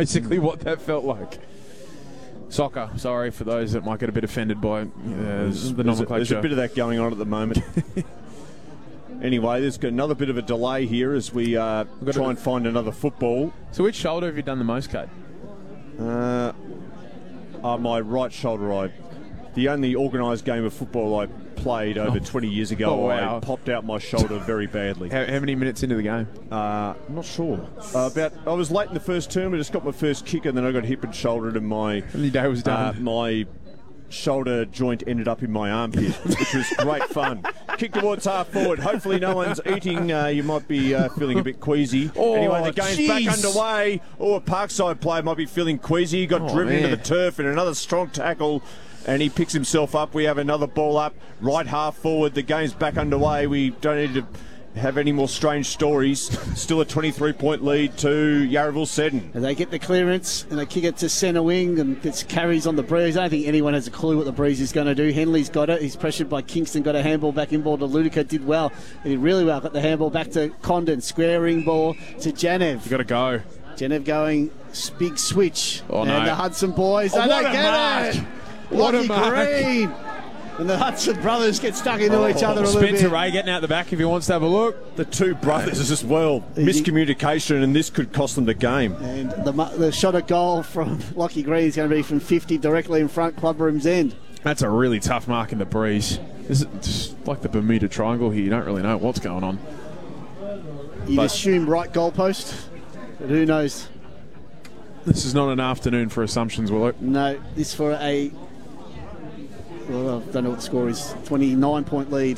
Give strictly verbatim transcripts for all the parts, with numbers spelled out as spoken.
basically what that felt like. Soccer, sorry for those that might get a bit offended by uh, there's, the there's nomenclature. A, there's a bit of that going on at the moment. Anyway, there's got another bit of a delay here as we uh, try and find another football. So which shoulder have you done the most, Kate? Uh, uh, my right shoulder. I, the only organised game of football I played over oh. twenty years ago, oh, wow. I popped out my shoulder very badly. How, how many minutes into the game? Uh, I'm not sure. Uh, about I was late in the first term. I just got my first kick, and then I got hip and shouldered, and my and the day was done. Uh, my shoulder joint ended up in my armpit, which was great fun. Kick towards half forward. Hopefully no one's eating. Uh, you might be uh, feeling a bit queasy. Oh, anyway, the game's geez. back underway. Oh, a Parkside player might be feeling queasy. He got oh, driven man. into the turf in another strong tackle, and he picks himself up. We have another ball up. Right half forward. The game's back underway. We don't need to have any more strange stories. Still a twenty-three point lead to Yarraville Seddon. And they get the clearance and they kick it to centre wing, and it's carries on the breeze. I don't think anyone has a clue what the breeze is going to do. Henley's got it. He's pressured by Kingston. Got a handball back in ball to Ludica. Did well. He did really well. Got the handball back to Condon. Squaring ball to Janev. You got to go. Janev going big switch. Oh, and no. the Hudson boys. Oh, they what don't a get mark. it. What Lucky a mark. Green. And the Hudson brothers get stuck into Oh, each other a little Spencer bit. Ray getting out the back if he wants to have a look. The two brothers as well. Miscommunication, and this could cost them the game. And the, the shot at goal from Lockie Green is going to be from fifty directly in front, club room's end. That's a really tough mark in the breeze. This is just like the Bermuda Triangle here. You don't really know what's going on. You'd But- assume right goalpost, but who knows? This is not an afternoon for assumptions, will it? No, this for a, well, I don't know what the score is, twenty-nine point lead.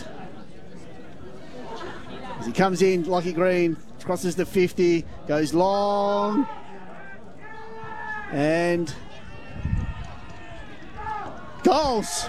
As he comes in, Lockie Green crosses the fifty, goes long, and goals!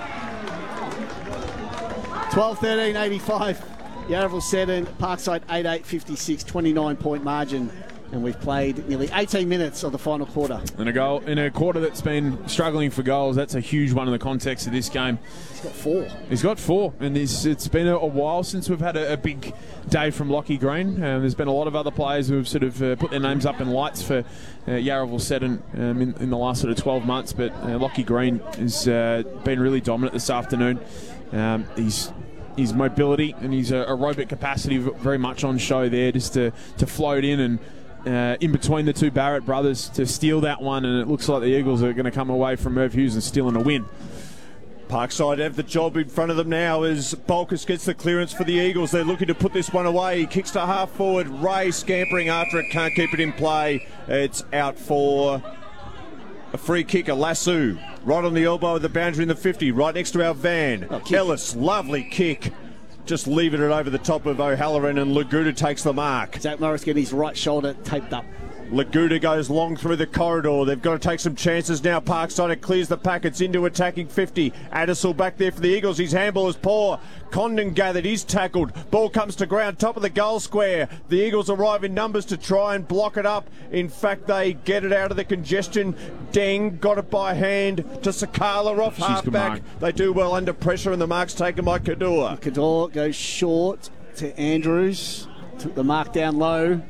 twelve thirteen eighty-five. Yarraville Seddon, Parkside eight eight fifty-six, twenty-nine point margin. And we've played nearly eighteen minutes of the final quarter. And a goal in a quarter that's been struggling for goals. That's a huge one in the context of this game. He's got four. He's got four, and this, it's been a, a while since we've had a, a big day from Lockie Green. Um, there's been a lot of other players who have sort of uh, put their names up in lights for uh, Yarraville Seddon um, in, in the last sort of twelve months, but uh, Lockie Green has uh, been really dominant this afternoon. Um, he's his mobility and his uh, aerobic capacity very much on show there, just to, to float in and Uh, in between the two Barrett brothers to steal that one, and it looks like the Eagles are going to come away from Merv Hughes and stealing a win. Parkside have the job in front of them now as Bolkus gets the clearance for the Eagles. They're looking to put this one away. He kicks to half forward. Ray scampering after it, can't keep it in play. It's out for a free kick, a lasso. Right on the elbow of the boundary in the fifty, right next to our van. Oh, Ellis, lovely kick. Just leaving it over the top of O'Halloran, and Laguda takes the mark. Zach Morris getting his right shoulder taped up. Laguda goes long through the corridor. They've got to take some chances now. Parkside, it clears the packets into attacking fifty. Addisel back there for the Eagles. His handball is poor. Condon gathered. He's tackled. Ball comes to ground, top of the goal square. The Eagles arrive in numbers to try and block it up. In fact, they get it out of the congestion. Deng got it by hand to Sakala off She's good halfback. mark. They do well under pressure, and the mark's taken by Kador. Kador goes short to Andrews. Took the mark down low.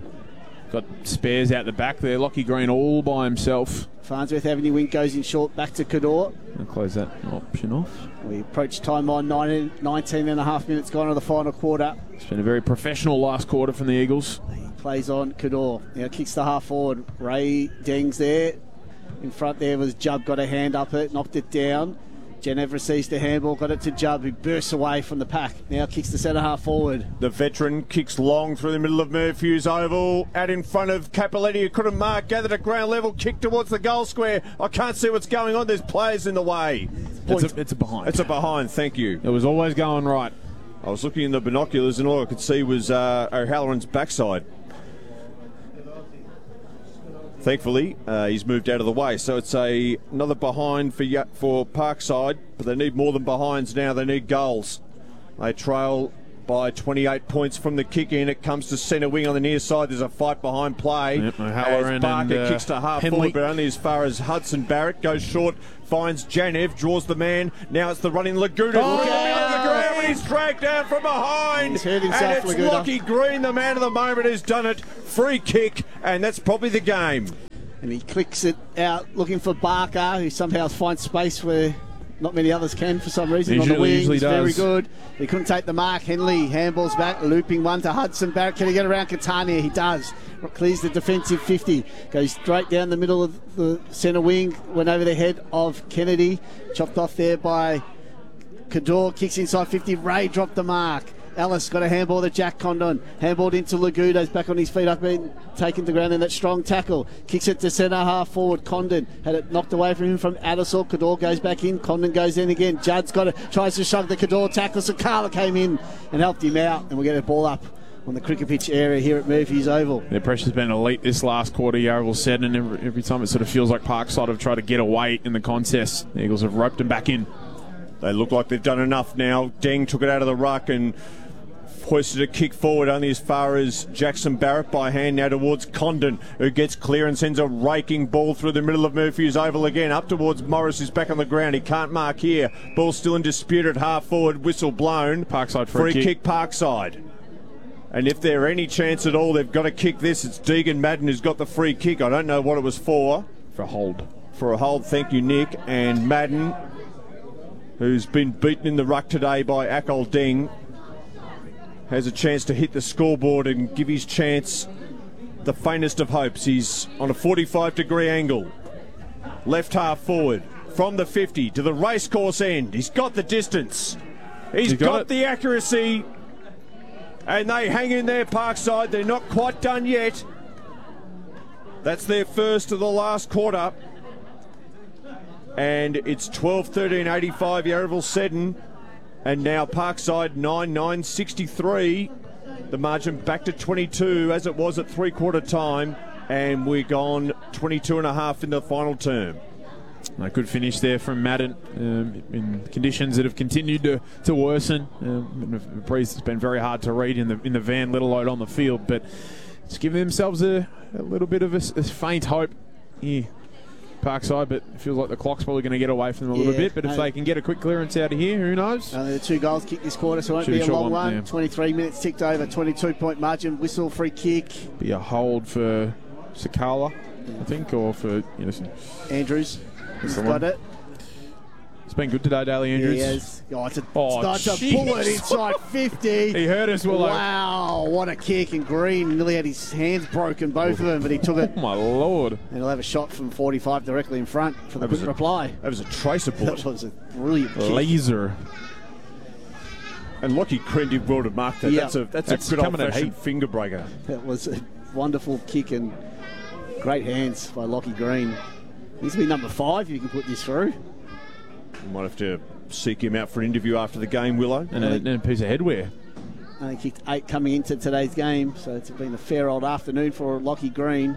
Got spares out the back there. Lockie Green all by himself. Farnsworth Avenue wing goes in short back to Kador. I'll close that option off. We approach time on nineteen, nineteen and a half minutes gone to the final quarter. It's been a very professional last quarter from the Eagles. He plays on Kador. Now kicks the half forward. Ray Deng's there. In front there was Jubb, got a hand up it, knocked it down. Genev receives the handball, got it to Jubb, who bursts away from the pack. Now kicks the centre half forward. The veteran kicks long through the middle of Merv Hughes Oval, out in front of Capoletti, who couldn't mark, gathered at ground level, kick towards the goal square. I can't see what's going on, there's players in the way. It's a, it's a behind. It's a behind, thank you. It was always going right. I was looking in the binoculars and all I could see was uh, O'Halloran's backside. Thankfully, uh, he's moved out of the way, so it's a another behind for for Parkside, but they need more than behinds now. They need goals. They trail by twenty-eight points from the kick in. It comes to centre wing on the near side. There's a fight behind play. Yep, O'Halloran as Barker and, uh, kicks to half Henley. forward, but only as far as Hudson Barrett goes short. Finds Janev, draws the man. Now it's the running Laguda. Oh, Look at him on the yeah. ground. He's dragged down from behind. He's hurt himself, and it's Laguda. Lockie Green, the man of the moment, who's done it. Free kick, and that's probably the game. And he clicks it out looking for Barker, who somehow finds space where not many others can for some reason. He on the usually- wings, usually very does. good. He couldn't take the mark. Henley handballs back, looping one to Hudson Barrett. Can he get around Catania? He does. Clears the defensive fifty. Goes straight down the middle of the centre wing. Went over the head of Kennedy. Chopped off there by Cador. Kicks inside fifty. Ray dropped the mark. Ellis got a handball to Jack Condon. Handballed into Lagudo's back on his feet. Up and taken to ground in that strong tackle. Kicks it to centre half forward. Condon had it knocked away from him from Addisall. Cador goes back in. Condon goes in again. Judd's got it. Tries to shove the Cador tackle. So Carla came in and helped him out. And we'll get a ball up on the cricket pitch area here at Murphy's Oval. Their pressure's been elite this last quarter, Yarraville said, and every, every time it sort of feels like Parkside have tried to get away in the contest. The Eagles have roped them back in. They look like they've done enough now. Deng took it out of the ruck and hoisted a kick forward only as far as Jackson Barrett by hand now towards Condon, who gets clear and sends a raking ball through the middle of Murphy's Oval again. Up towards Morris, who's back on the ground. He can't mark here. Ball still in dispute at half forward. Whistle blown. Parkside free, free kick. kick Parkside. And if there any chance at all, they've got to kick this. It's Deegan Madden who's got the free kick. I don't know what it was for. For a hold. For a hold, thank you, Nick. And Madden, who's been beaten in the ruck today by Akol Deng, has a chance to hit the scoreboard and give his chance the faintest of hopes. He's on a forty-five degree angle. Left half forward. From the fifty to the racecourse end. He's got the distance. He's He got got it. the accuracy. And they hang in there, Parkside. They're not quite done yet. That's their first of the last quarter. And it's twelve thirteen eighty-five, Yarraville Seddon. And now Parkside nine nine sixty-three. The margin back to twenty-two as it was at three quarter time. And we're gone twenty-two and a half in the final term. A good finish there from Madden um, in conditions that have continued to, to worsen. Um, the breeze has been very hard to read in the in the van, let alone on the field. But it's giving themselves a, a little bit of a, a faint hope here, Parkside. But it feels like the clock's probably going to get away from them a little Yeah, bit. But if no. they can get a quick clearance out of here, who knows? Only the two goals kicked this quarter, so it won't Should be be a short long one, one. yeah. twenty-three minutes ticked over, twenty-two point margin, whistle, free kick. Be a hold for Sakala, I think, or for, you know, Andrews has the got one. it. it's been good today, Daly Andrews. He has. Oh, it's a, Oh, it's a jeez. bullet inside fifty. He hurt us well. Wow, what a kick. And Green nearly had his hands broken, both of them, but he took it. Oh, my Lord. And he'll have a shot from forty-five directly in front for the That was quick a- reply. That was a tracer That bullet. was a brilliant kick. Laser. And Lockie Green did well to mark that. Yeah. That's a that's, That's a good coming at old-fashioned heat. finger breaker. That was a wonderful kick and great hands by Lockie Green. This will be number five if you can put this through. You might have to seek him out for an interview after the game, Willow. And a, and a piece of headwear. Only kicked eight coming into today's game, so it's been a fair old afternoon for Lockie Green.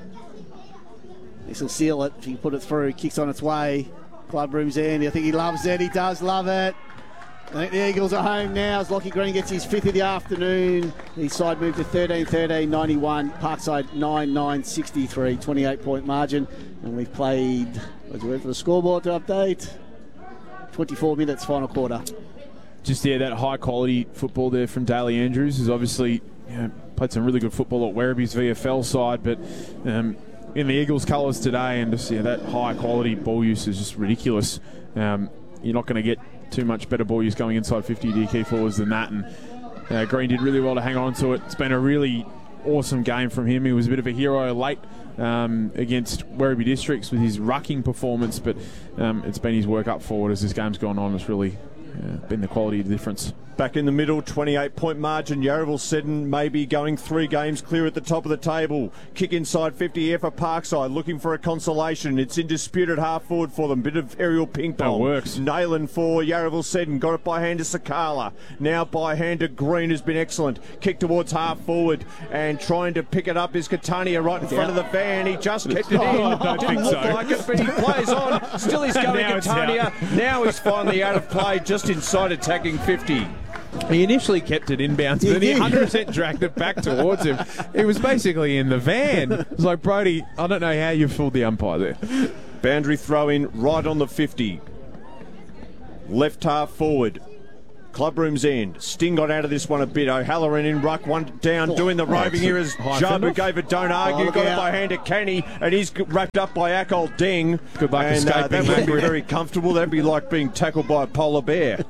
This will seal it if he can put it through. Kicks on its way. Club room's in. I think he loves it. He does love it. I think the Eagles are home now as Lockie Green gets his fifth of the afternoon. His side moved to thirteen thirteen ninety-one. Parkside nine nine sixty-three. twenty-eight point margin. And we've played, let's wait for the scoreboard to update. twenty-four minutes, final quarter. Just, yeah, that high-quality football there from Daly Andrews has obviously, you know, played some really good football at Werriby's V F L side, but um, in the Eagles' colours today, and just, yeah, that high-quality ball use is just ridiculous. Um, you're not going to get too much better ball use going inside fifty D key forwards than that, and uh, Green did really well to hang on to it. It's been a really awesome game from him. He was a bit of a hero late um, against Werribee Districts with his rucking performance, but um, it's been his work up forward as this game's gone on. It's really uh, been the quality difference. Back in the middle, twenty-eight point margin. Yarraville Seddon maybe going three games clear at the top of the table. Kick inside fifty here for Parkside, looking for a consolation. It's in dispute at half forward for them. Bit of aerial ping pong. That works. Nailing for Yarraville Seddon. Got it by hand to Sakala. Now by hand to Green, has been excellent. Kick towards half forward and trying to pick it up is Catania right in front of the van. He just kept it in. Oh, I don't Didn't think look so. like it, but he plays on. Still he's going Now it's Catania. Now he's finally out of play, just inside attacking fifty. He initially kept it inbounds, but then he did. one hundred percent dragged it back towards him. It was basically in the van. It was like, Brody, I don't know how you fooled the umpire there. Boundary throw in right on the fifty. Left half forward. Clubroom's end. Sting got out of this one a bit. O'Halloran in ruck, one down, oh, doing the oh, roving here as Jabu gave it, don't argue, oh, got out. It by hand to Kenny, and he's wrapped up by Akol Deng. Good luck and, escaping. Uh, that wouldn't be very comfortable. That'd be like being tackled by a polar bear.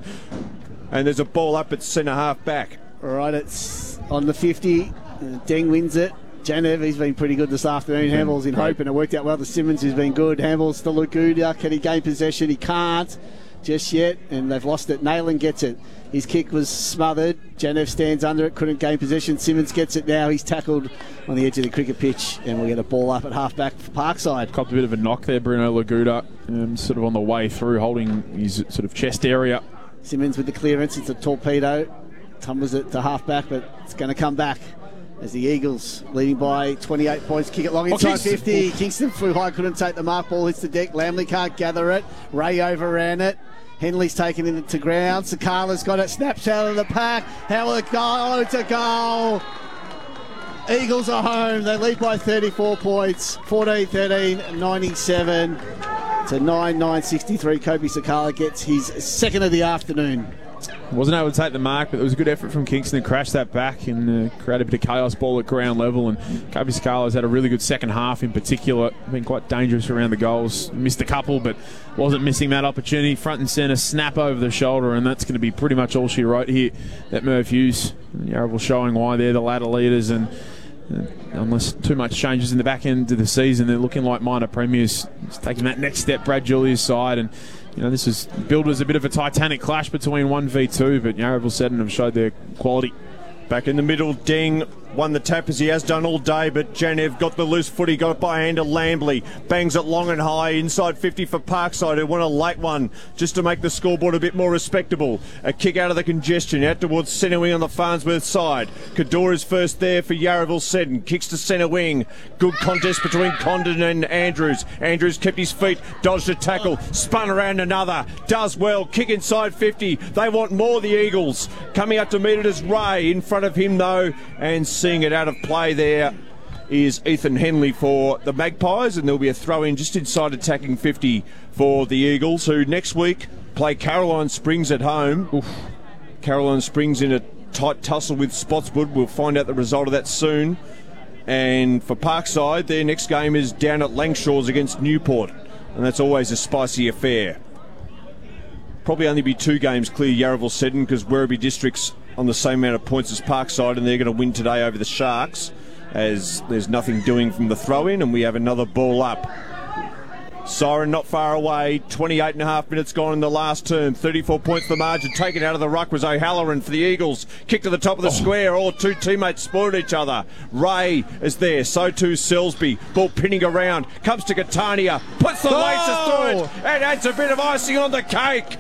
And there's a ball up at centre half back. All right, it's on the fifty. Uh, Deng wins it. Janev, he's been pretty good this afternoon. Handball's in hope, and it worked out well to Simmons, who's been good. Handball's to Laguda. Can he gain possession? He can't just yet, and they've lost it. Nayland gets it. His kick was smothered. Janev stands under it, couldn't gain possession. Simmons gets it now. He's tackled on the edge of the cricket pitch, and we'll get a ball up at half-back for Parkside. Copped a bit of a knock there, Bruno Laguda, um, sort of on the way through, holding his sort of chest area. Simmons with the clearance. It's a torpedo. Tumbles it to half-back, but it's going to come back. As the Eagles leading by twenty-eight points, kick it long inside oh, fifty. Kingston flew high, couldn't take the mark. Ball hits the deck. Lamley can't gather it. Ray overran it. Henley's taken it to ground. Sakala's got it. Snaps out of the pack. How will it go? Oh, it's a goal. Eagles are home. They lead by thirty-four points. fourteen thirteen ninety-seven to nine nine sixty-three. Kobe Sakala gets his second of the afternoon. Wasn't able to take the mark, but it was a good effort from Kingston to crash that back and uh, create a bit of chaos ball at ground level. And Kobe Sakala has had a really good second half in particular. Been quite dangerous around the goals. Missed a couple, but wasn't missing that opportunity. Front and centre, snap over the shoulder, and that's going to be pretty much all she wrote here at Merv Hughes. Yarraville showing why they're the ladder leaders, and uh, unless too much changes in the back end of the season, they're looking like minor premiers. Just taking that next step, Brad Julia's side, and you know, this was billed as a bit of a titanic clash between one v two, but Yarraville Seddon have showed their quality. Back in the middle, Deng won the tap as he has done all day, but Janev got the loose footy, got it by hand to Lambley. Bangs it long and high, inside fifty for Parkside, who won a late one just to make the scoreboard a bit more respectable. A kick out of the congestion, out towards centre wing on the Farnsworth side. Cador is first there for Yarraville Seddon. Kicks to centre wing. Good contest between Condon and Andrews. Andrews kept his feet, dodged a tackle, spun around another. Does well, kick inside fifty. They want more, the Eagles. Coming up to meet it is Ray. In front of him, though, and seeing it out of play there is Ethan Henley for the Magpies, and there'll be a throw-in just inside attacking fifty for the Eagles, who next week play Caroline Springs at home. Oof. Caroline Springs in a tight tussle with Spotswood. We'll find out the result of that soon. And for Parkside, their next game is down at Langshaws against Newport, and that's always a spicy affair. Probably only be two games clear Yarraville Seddon, because Werribee District's on the same amount of points as Parkside, and they're going to win today over the Sharks, as there's nothing doing from the throw-in, and we have another ball up. Siren not far away, twenty-eight and a half minutes gone in the last term, thirty-four points the margin. Taken out of the ruck was O'Halloran for the Eagles. Kick to the top of the oh. square, all two teammates spoiled each other. Ray is there, so too Selsby. Ball pinning around, comes to Catania, puts the oh. laces through it, and adds a bit of icing on the cake.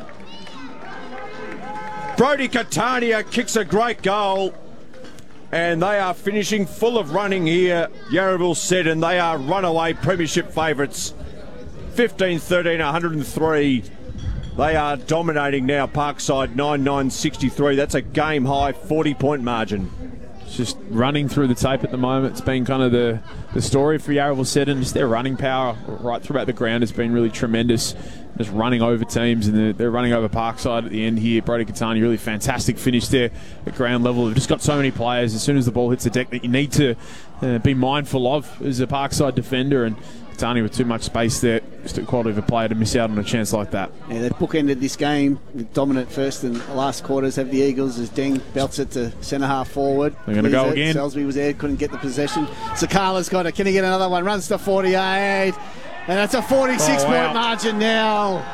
Brodie Catania kicks a great goal, and they are finishing full of running here. Yarraville Seddon, they are runaway premiership favourites. fifteen thirteen, one hundred and three. They are dominating now. Parkside nine nine sixty-three. That's a game high forty point margin. It's just running through the tape at the moment. It's been kind of the, the story for Yarraville Seddon. Just their running power right throughout the ground has been really tremendous. Just running over teams, and they're, they're running over Parkside at the end here. Brodie Catania, really fantastic finish there at ground level. They've just got so many players as soon as the ball hits the deck that you need to uh, be mindful of as a Parkside defender, and Catania with too much space there. Just a quality of a player to miss out on a chance like that. Yeah, they've bookended this game with dominant first and last quarters. Have the Eagles as Deng belts it to centre half forward. They're going to go again. Selsby was there, couldn't get the possession. Sakala's got it. Can he get another one? Runs to forty-eight. And that's a forty-six oh, wow. point margin now.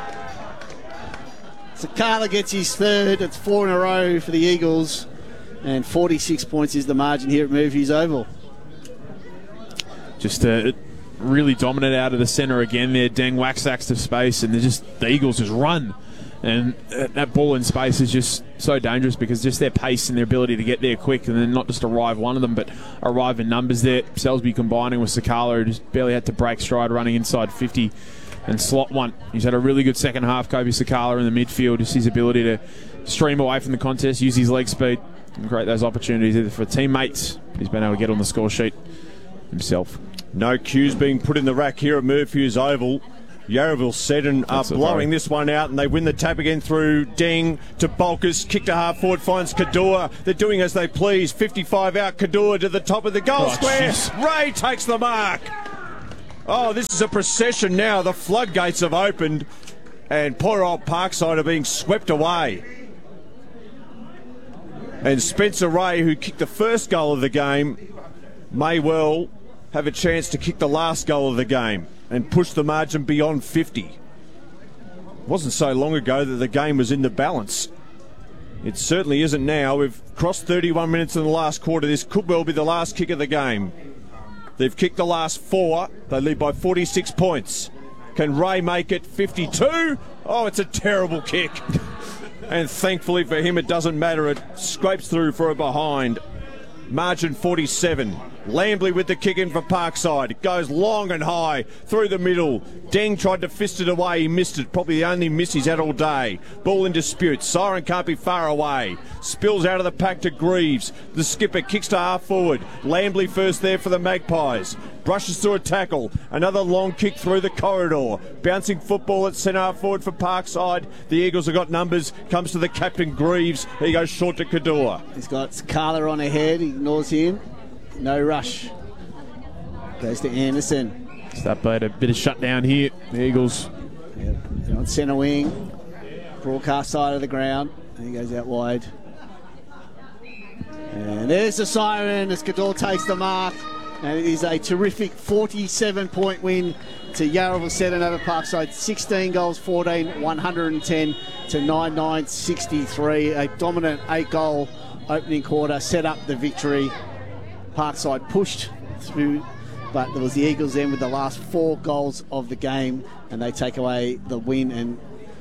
Sakala gets his third. It's four in a row for the Eagles. And forty-six points is the margin here at Merv Hughes Oval. Just uh, really dominant out of the centre again there. Deng whack-sacks to space, and they're just, the Eagles just run. And that ball in space is just so dangerous, because just their pace and their ability to get there quick, and then not just arrive one of them, but arrive in numbers there. Selsby combining with Sakala, who just barely had to break stride running inside fifty and slot one. He's had a really good second half, Kobe Sakala in the midfield. Just his ability to stream away from the contest, use his leg speed, and create those opportunities either for teammates. He's been able to get on the score sheet himself. No cues being put in the rack here at Merv Hughes Oval. Yarraville Seddon are blowing this one out, and they win the tap again through Deng to Bolkus. Kick to half forward, finds Kadua. They're doing as they please. fifty-five out, Kadua to the top of the goal oh, square. Geez. Ray takes the mark. Oh, this is a procession now. The floodgates have opened, and poor old Parkside are being swept away. And Spencer Ray, who kicked the first goal of the game, may well have a chance to kick the last goal of the game and push the margin beyond fifty. It wasn't so long ago that the game was in the balance. It certainly isn't now. We've crossed thirty-one minutes in the last quarter. This could well be the last kick of the game. They've kicked the last four. They lead by forty-six points. Can Ray make it fifty-two? Oh, it's a terrible kick. And thankfully for him, it doesn't matter. It scrapes through for a behind. Margin forty-seven. Lambley with the kick in for Parkside. It goes long and high through the middle. Deng tried to fist it away. He missed it. Probably the only miss he's had all day. Ball in dispute. Siren can't be far away. Spills out of the pack to Greaves. The skipper kicks to half forward. Lambley first there for the Magpies. Brushes through a tackle. Another long kick through the corridor. Bouncing football at centre half forward for Parkside. The Eagles have got numbers. Comes to the captain Greaves. He goes short to Kadua. He's got Sakala on ahead. He ignores him. No rush. Goes to Anderson. So that played a bit of shutdown here. The Eagles. Yep. They're on centre wing. Broadcast side of the ground. And he goes out wide. And there's the siren as Cador takes the mark. And it is a terrific forty-seven point win to Yarraville Seddon over Parkside. sixteen goals, fourteen, one hundred ten to ninety-nine sixty-three. A dominant eight goal opening quarter set up the victory. Parkside pushed through, but there was the Eagles then with the last four goals of the game, and they take away the win and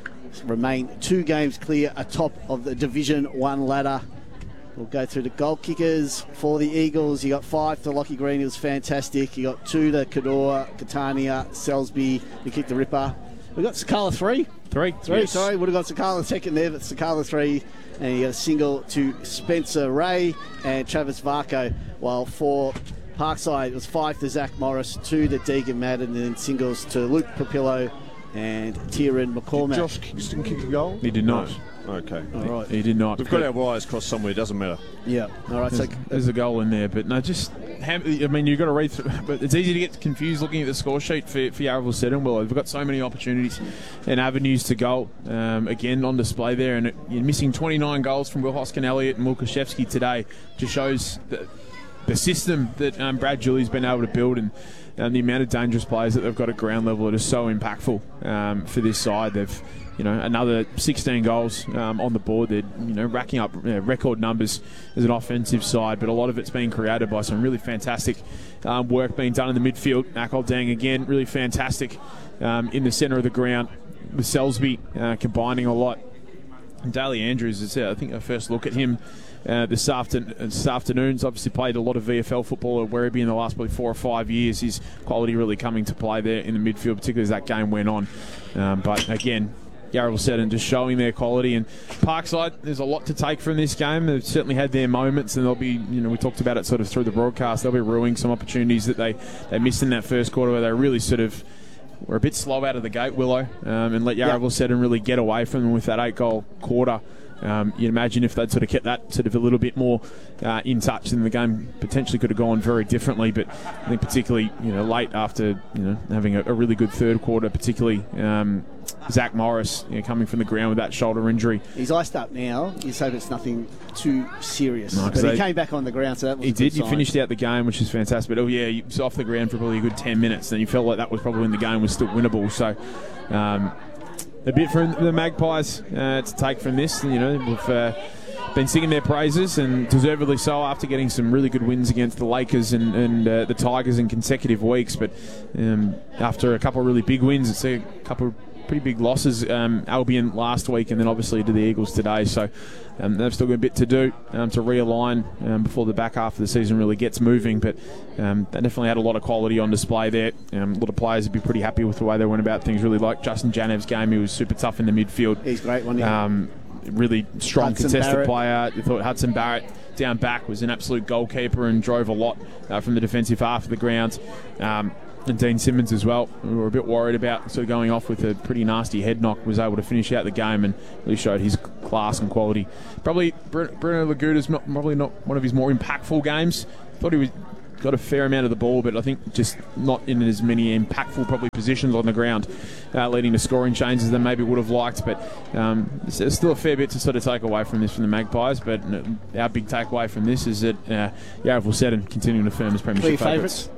remain two games clear atop of the Division One ladder. We'll go through the goal kickers for the Eagles. You got five to Lockie Green, it was fantastic. You got two to Cador, Catania, Selsby, who kicked the ripper. We got Sakala three. Three. Three, yes. sorry. Would have got Sakala second there, but Sakala three. And you got a single to Spencer Ray and Travis Varco. While for Parkside, it was five to Zach Morris, two to Deegan Madden, and then singles to Luke Papillo and Tieran McCormack. Did Josh Kingston kick a goal? He did not. No. Okay. All right. He did not. We've got our wires crossed somewhere, doesn't matter. Yeah. All right. There's, So there's a goal in there, but no, just ham- I mean, you've got to read through. But it's easy to get confused looking at the score sheet for for Yarraville Seddon. Well, we've got so many opportunities and avenues to goal. Um, again, on display there, and it, you're missing twenty-nine goals from Will Hoskin Elliott and Wilkashevsky today. Just shows the, the system that um, Brad Julie's been able to build, and um, the amount of dangerous players that they've got at ground level that is so impactful um, for this side. They've You know, another sixteen goals um, on the board. They're, you know, racking up you know, record numbers as an offensive side, but a lot of it's being created by some really fantastic um, work being done in the midfield. Akol Deng, again, really fantastic um, in the centre of the ground with Selsby uh, combining a lot. And Daly Andrews, is, uh, I think, a first look at him uh, this, after- this afternoon's obviously played a lot of V F L football at Werribee in the last probably four or five years. His quality really coming to play there in the midfield, particularly as that game went on. Um, but again, Yarraville Seddon just showing their quality, and Parkside, there's a lot to take from this game. They've certainly had their moments, and they'll be, you know, we talked about it sort of through the broadcast, they'll be ruining some opportunities that they, they missed in that first quarter where they really sort of were a bit slow out of the gate, Willow, um, and let Yarraville yep. Seddon really get away from them with that eight goal quarter. Um, you'd imagine if they'd sort of kept that sort of a little bit more uh, in touch, then the game potentially could have gone very differently. But I think particularly, you know, late after, you know, having a, a really good third quarter, particularly um, Zach Morris, you know, coming from the ground with that shoulder injury. He's iced up now. You hope it's nothing too serious. No, but they, he came back on the ground, so that was he a good did. sign. He finished out the game, which is fantastic. But oh yeah, he was off the ground for probably a good ten minutes, and you felt like that was probably when the game was still winnable. So. Um, A bit for the Magpies uh, to take from this. You know, we've uh, been singing their praises, and deservedly so, after getting some really good wins against the Lakers and, and uh, the Tigers in consecutive weeks. But um, after a couple of really big wins, it's a couple of pretty big losses. Um, Albion last week, and then obviously to the Eagles today. So um, they've still got a bit to do um, to realign um, before the back half of the season really gets moving. But um, they definitely had a lot of quality on display there. Um, a lot of players would be pretty happy with the way they went about things. Really like Justin Janev's game. He was super tough in the midfield. He's great, wasn't he? Um, really strong Hudson contested Barrett. player. I thought Hudson Barrett down back was an absolute goalkeeper and drove a lot uh, from the defensive half of the ground. Um, and Dean Simmons as well, we were a bit worried about sort of going off with a pretty nasty head knock, was able to finish out the game and really showed his class and quality. Probably Bruno Laguta's not, probably not one of his more impactful games. Thought he was got a fair amount of the ball, but I think just not in as many impactful probably positions on the ground, uh, leading to scoring changes than maybe would have liked. But um, there's still a fair bit to sort of take away from this from the Magpies. But our big takeaway from this is that uh, Yarraville Seddon continuing to firm as premiership favourites.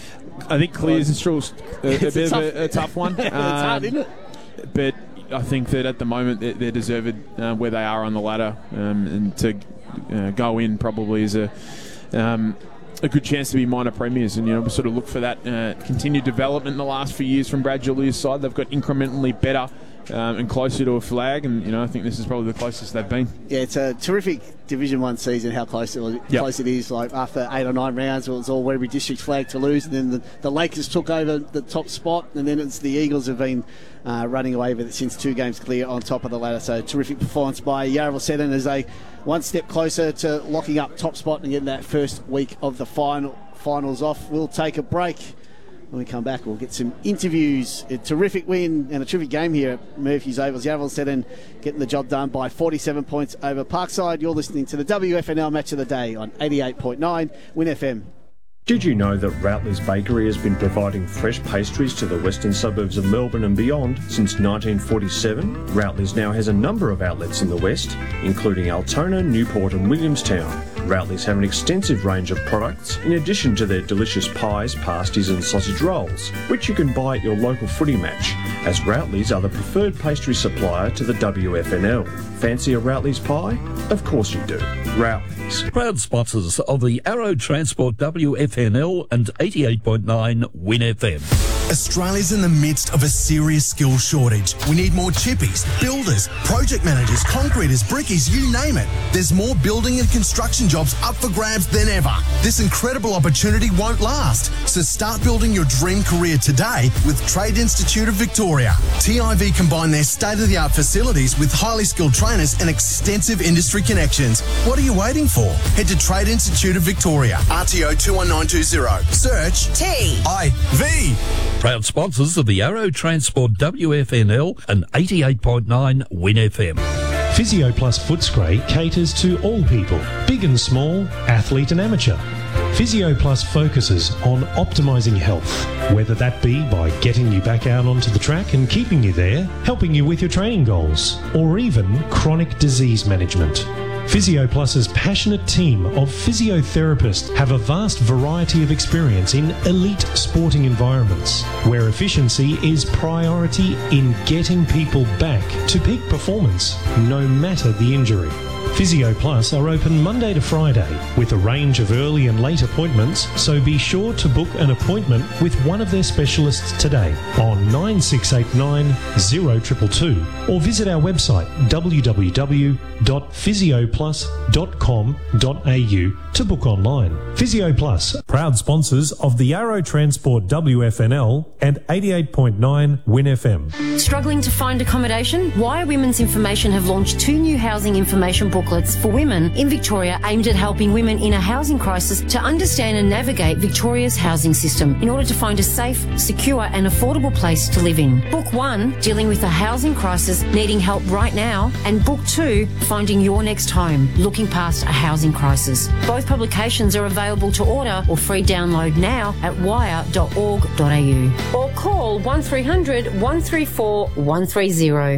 I think clears is still a, a bit a of a, a tough one. It's um, hard, isn't it? But I think that at the moment they're, they're deserved uh, where they are on the ladder, um, and to uh, go in probably is a um, a good chance to be minor premiers. And you know, we sort of look for that uh, continued development in the last few years from Brad Julia's side. They've got incrementally better um, and closer to a flag, and you know, I think this is probably the closest they've been. Yeah, it's a terrific Division One season. How close it was, yep. close it is. Like after eight or nine rounds, it was all Werribee District flag to lose, and then the, the Lakers took over the top spot, and then it's the Eagles have been uh, running away with it since two games clear on top of the ladder. So terrific performance by Yarraville Seddon as they one step closer to locking up top spot and getting that first week of the final finals off. We'll take a break. When we come back, we'll get some interviews. A terrific win and a terrific game here at Murphy's Ovals. Yarraville Seddon getting the job done by forty-seven points over Parkside. You're listening to the W F N L Match of the Day on eighty-eight point nine Win F M. Did you know that Routley's Bakery has been providing fresh pastries to the western suburbs of Melbourne and beyond since nineteen forty-seven? Routley's now has a number of outlets in the west, including Altona, Newport and Williamstown. Routley's have an extensive range of products, in addition to their delicious pies, pasties and sausage rolls, which you can buy at your local footy match, as Routley's are the preferred pastry supplier to the W F N L. Fancy a Routley's pie? Of course you do. Routley's. Proud sponsors of the Arrow Transport W F N L and eighty-eight point nine Win F M. Australia's in the midst of a serious skill shortage. We need more chippies, builders, project managers, concreters, brickies, you name it. There's more building and construction jobs up for grabs than ever. This incredible opportunity won't last. So start building your dream career today with Trade Institute of Victoria. T I V combine their state-of-the-art facilities with highly skilled trainers and extensive industry connections. What are you waiting for? Head to Trade Institute of Victoria, R T O two one nine two zero. Search T I V. Proud sponsors of the Arrow Transport W F N L and eighty-eight point nine Win F M. PhysioPlus Footscray caters to all people, big and small, athlete and amateur. PhysioPlus focuses on optimising health, whether that be by getting you back out onto the track and keeping you there, helping you with your training goals, or even chronic disease management. PhysioPlus's passionate team of physiotherapists have a vast variety of experience in elite sporting environments, where efficiency is priority in getting people back to peak performance, no matter the injury. PhysioPlus are open Monday to Friday with a range of early and late appointments, so be sure to book an appointment with one of their specialists today on nine six eight nine, zero two two two or visit our website w w w dot physioplus dot com dot a u to book online. PhysioPlus, proud sponsors of the Arrow Transport W F N L and eighty-eight point nine Win F M. Struggling to find accommodation? Wire Women's Information have launched two new housing information booklets for women in Victoria aimed at helping women in a housing crisis to understand and navigate Victoria's housing system in order to find a safe, secure and affordable place to live in. Book one, dealing with a housing crisis, needing help right now, and Book two, finding your next home, looking past a housing crisis. Both publications are available to order or free download now at wire dot org dot a u or call one three hundred, one three four, one three zero.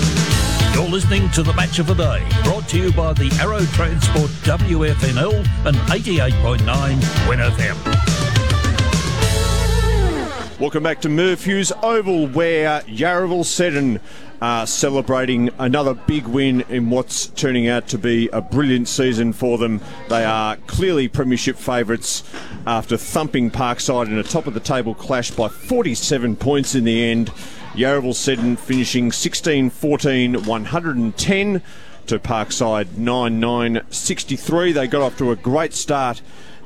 You're listening to the Match of the Day, brought to you by the Arrow Transport W F N L and eighty-eight point nine Win F M. Welcome back to Murphy's Oval, where Yarraville Seddon are celebrating another big win in what's turning out to be a brilliant season for them. They are clearly premiership favourites after thumping Parkside in a top-of-the-table clash by forty-seven points in the end. Yarraville Seddon finishing sixteen fourteen, one hundred ten to Parkside nine nine sixty-three. They got off to a great start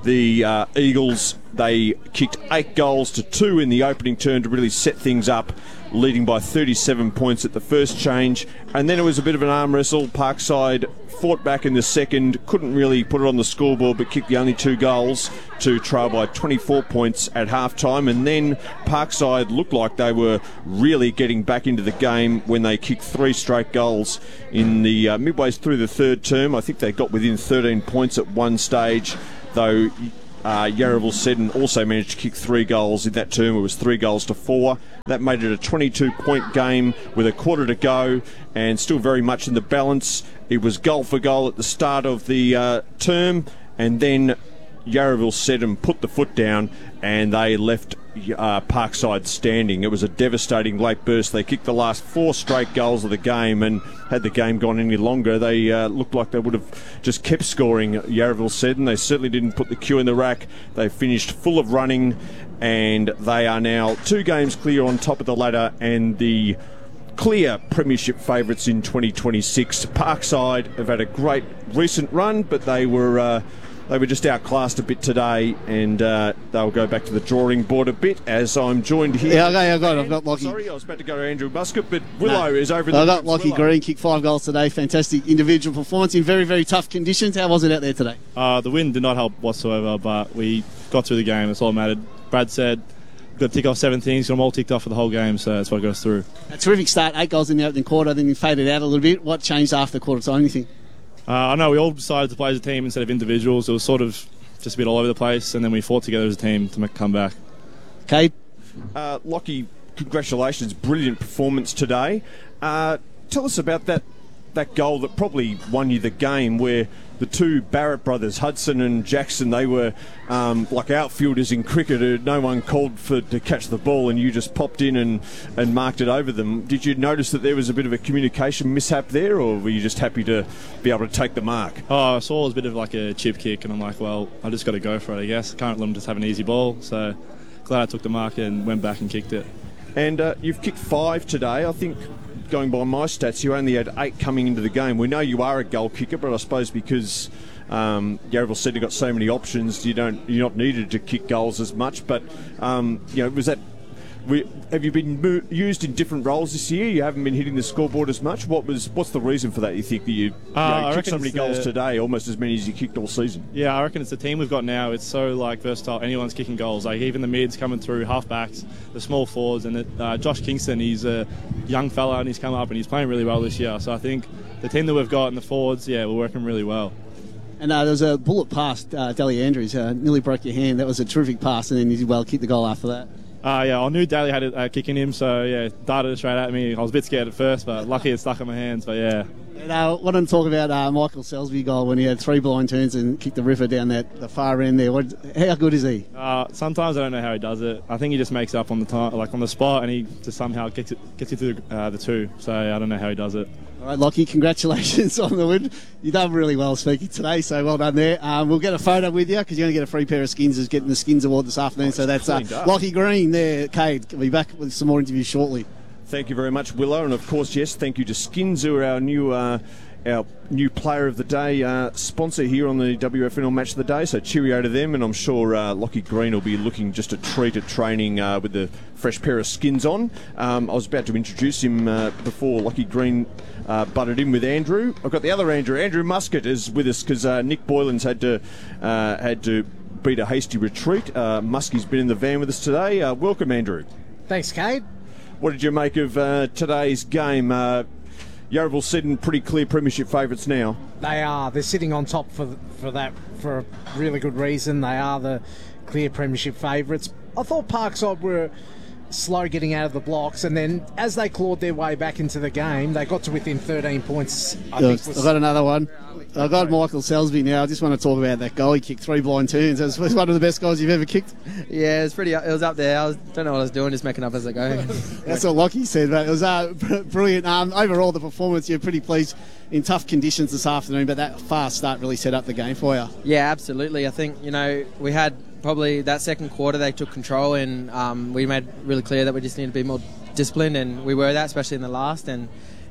the uh, Eagles, they kicked eight goals to two in the opening turn to really set things up, leading by thirty-seven points at the first change. And then it was a bit of an arm wrestle. Parkside fought back in the second, couldn't really put it on the scoreboard, but kicked the only two goals to trail by twenty-four points at half-time. And then Parkside looked like they were really getting back into the game when they kicked three straight goals in the uh, midways through the third term. I think they got within thirteen points at one stage, though uh, Yarraville Seddon also managed to kick three goals in that term. It was three goals to four. That made it a twenty-two point game with a quarter to go and still very much in the balance. It was goal for goal at the start of the uh, term, and then Yarraville Seddon put the foot down and they left uh, Parkside standing. It was a devastating late burst. They kicked the last four straight goals of the game, and had the game gone any longer, they uh, looked like they would have just kept scoring. Yarraville Seddon, they certainly didn't put the cue in the rack. They finished full of running, and they are now two games clear on top of the ladder and the clear premiership favourites in twenty twenty-six. Parkside have had a great recent run, but they were uh, they were just outclassed a bit today, and uh, they'll go back to the drawing board a bit as I'm joined here. Yeah, okay, I've got, I've got Lockie. Sorry, I was about to go to Andrew Muscat, but Willow no. is over in I've the got Lockie Willow. Green, kicked five goals today. Fantastic individual performance in very, very tough conditions. How was it out there today? Uh, the wind did not help whatsoever, but we got through the game. That's all that mattered. Brad said, got to tick off seventeen, he's got them all ticked off for the whole game, so that's what got us through. A terrific start, eight goals in the opening quarter, then you faded out a little bit. What changed after quarter time, you think? Uh, I know we all decided to play as a team instead of individuals. It was sort of just a bit all over the place, and then we fought together as a team to make a comeback. Cade? Uh, Lockie, congratulations, brilliant performance today. Uh, tell us about that that goal that probably won you the game, where the two Barrett brothers, Hudson and Jackson, they were um, like outfielders in cricket. No one called for to catch the ball, and you just popped in and, and marked it over them. Did you notice that there was a bit of a communication mishap there, or were you just happy to be able to take the mark? Oh, I saw it was a bit of like a chip kick, and I'm like, well, I just got to go for it, I guess. I can't let them just have an easy ball, so glad I took the mark and went back and kicked it. And uh, you've kicked five today. I think, going by my stats, you only had eight coming into the game. We know you are a goal kicker, but I suppose because um, Yarraville said you got so many options, you don't, you're not needed to kick goals as much. But um, you know, was that? We, have you been mo- used in different roles this year? You haven't been hitting the scoreboard as much. What was? What's the reason for that? You think that you, uh, you know, kicked so many goals the, today, almost as many as you kicked all season? Yeah, I reckon it's the team we've got now. It's so like versatile. Anyone's kicking goals. Like even the mids coming through, halfbacks, the small forwards, and the, uh, Josh Kingston. He's a young fella and he's come up and he's playing really well this year. So I think the team that we've got and the forwards, yeah, we're working really well. And uh, there was a bullet pass, uh, Dally Andrews, uh, nearly broke your hand. That was a terrific pass, and then he did well, kicked the goal after that. Uh, yeah, I knew Daly had a uh, kick in him, so yeah, darted it straight at me. I was a bit scared at first, but lucky it stuck in my hands, but yeah. And I uh, wanted to talk about uh, Michael Selsby goal when he had three blind turns and kicked the ripper down that the far end there. What, how good is he? Uh, sometimes I don't know how he does it. I think he just makes it up on the time, like on the spot, and he just somehow gets it gets it through uh, the two. So yeah, I don't know how he does it. All right, Lockie, congratulations on the win. You've done really well speaking today, so well done there. Um, we'll get a photo with you because you're going to get a free pair of skins as getting the Skins Award this afternoon. Oh, so that's uh, Lockie Green there, Cade. We'll be back with some more interviews shortly. Thank you very much, Willow, and of course, yes, thank you to Skins, who are our new uh, our new player of the day uh, sponsor here on the W F N L Match of the Day. So cheerio to them, and I'm sure uh, Lockie Green will be looking just a treat at training uh, with the fresh pair of skins on. Um, I was about to introduce him uh, before Lockie Green uh, butted in with Andrew. I've got the other Andrew. Andrew Muscat is with us because uh, Nick Boylan's had to uh, had to beat a hasty retreat. Uh, Muskie's been in the van with us today. Uh, welcome, Andrew. Thanks, Cade. What did you make of uh, today's game? Uh, Yarraville Seddon pretty clear premiership favourites now. They are. They're sitting on top for for that for a really good reason. They are the clear premiership favourites. I thought Parkside were slow getting out of the blocks, and then as they clawed their way back into the game, they got to within thirteen points. I Look, think was, I've got another one. I've got Michael Selsby now. I just want to talk about that goal. He kicked three blind turns. It was one of the best goals you've ever kicked. Yeah, it was pretty. It was up there. I was, don't know what I was doing, just making up as I go. That's what Lockie said, but it was uh, brilliant. Um, overall, the performance, you're pretty pleased in tough conditions this afternoon, but that fast start really set up the game for you. Yeah, absolutely. I think, you know, we had probably that second quarter, they took control, and um, we made really clear that we just need to be more disciplined, and we were that, especially in the last. And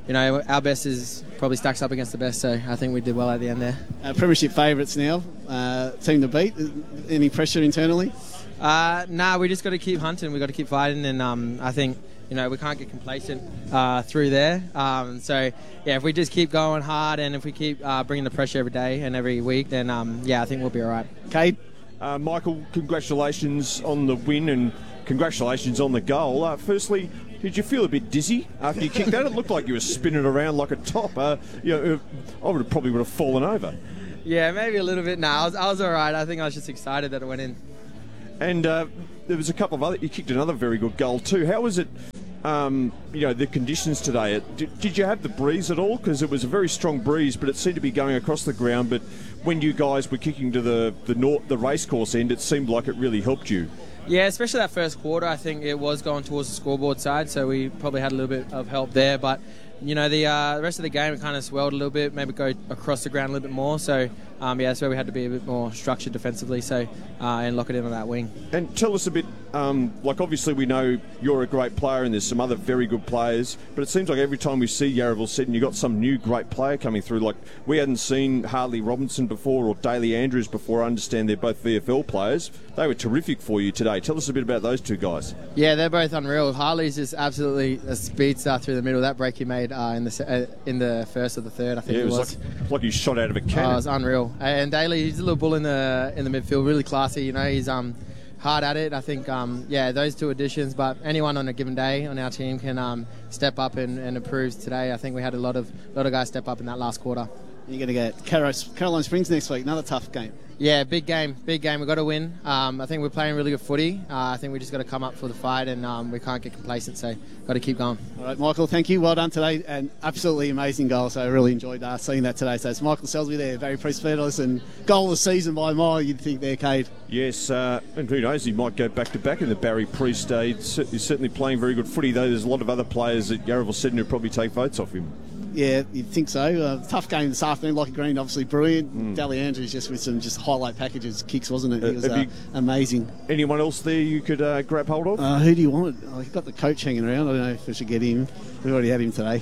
you know, our best is probably stacks up against the best, so I think we did well at the end there. Uh, premiership favourites now, uh, team to beat. Any pressure internally? Uh, nah, we just got to keep hunting. We got to keep fighting, and um, I think you know we can't get complacent uh, through there. Um, so yeah, if we just keep going hard, and if we keep uh, bringing the pressure every day and every week, then um, yeah, I think we'll be all right. Cade, uh, Michael, congratulations on the win and congratulations on the goal. Uh, firstly, did you feel a bit dizzy after you kicked that? It looked like you were spinning around like a top. Uh, you know, I would have probably would have fallen over. Yeah, maybe a little bit. Nah, I was, I was all right. I think I was just excited that it went in. And uh, there was a couple of other. You kicked another very good goal too. How was it? Um, you know, the conditions today. Did, did you have the breeze at all? Because it was a very strong breeze, but it seemed to be going across the ground. But when you guys were kicking to the the, north, the racecourse end, it seemed like it really helped you. Yeah, especially that first quarter. I think it was going towards the scoreboard side, so we probably had a little bit of help there. But you know, the, uh, the rest of the game, it kind of swelled a little bit, maybe go across the ground a little bit more. So, um, yeah, that's where we had to be a bit more structured defensively, so uh, and lock it in on that wing. And tell us a bit, um, like obviously we know you're a great player and there's some other very good players, but it seems like every time we see Yarraville Seddon, you've got some new great player coming through. Like we hadn't seen Harley Robinson before or Daly Andrews before. I understand they're both V F L players. They were terrific for you today. Tell us a bit about those two guys. Yeah, they're both unreal. Harley's just absolutely a speedster through the middle. That break he made uh, in the uh, in the first or the third, I think yeah, it was. it was. Like, like he shot out of a cannon. Oh, it was unreal. And Daly, he's a little bull in the in the midfield, really classy. You know, he's um hard at it. I think um yeah, those two additions. But anyone on a given day on our team can um step up and, and improve today. I think we had a lot of lot of guys step up in that last quarter. You're going to get Caroline Springs next week. Another tough game. Yeah, big game, big game. We've got to win. Um, I think we're playing really good footy. Uh, I think we just got to come up for the fight, and um, we can't get complacent, so got to keep going. All right, Michael, thank you. Well done today, and absolutely amazing goal. So I really enjoyed uh, seeing that today. So it's Michael Selsby there, very prestigious, and goal of the season by a mile, you'd think there, Cade. Yes, uh, and who knows, he might go back-to-back in the Barry Priest day. He's certainly playing very good footy, though. There's a lot of other players at Yarraville Seddon who probably take votes off him. Yeah, you'd think so. Uh, tough game this afternoon. Lockie Green, obviously brilliant. Mm. Daly Andrews just with some just highlight packages, kicks, wasn't it? He was uh, uh, you, amazing. Anyone else there you could uh, grab hold of? Uh, who do you want? Oh, you've got the coach hanging around. I don't know if we should get him. We already had him today.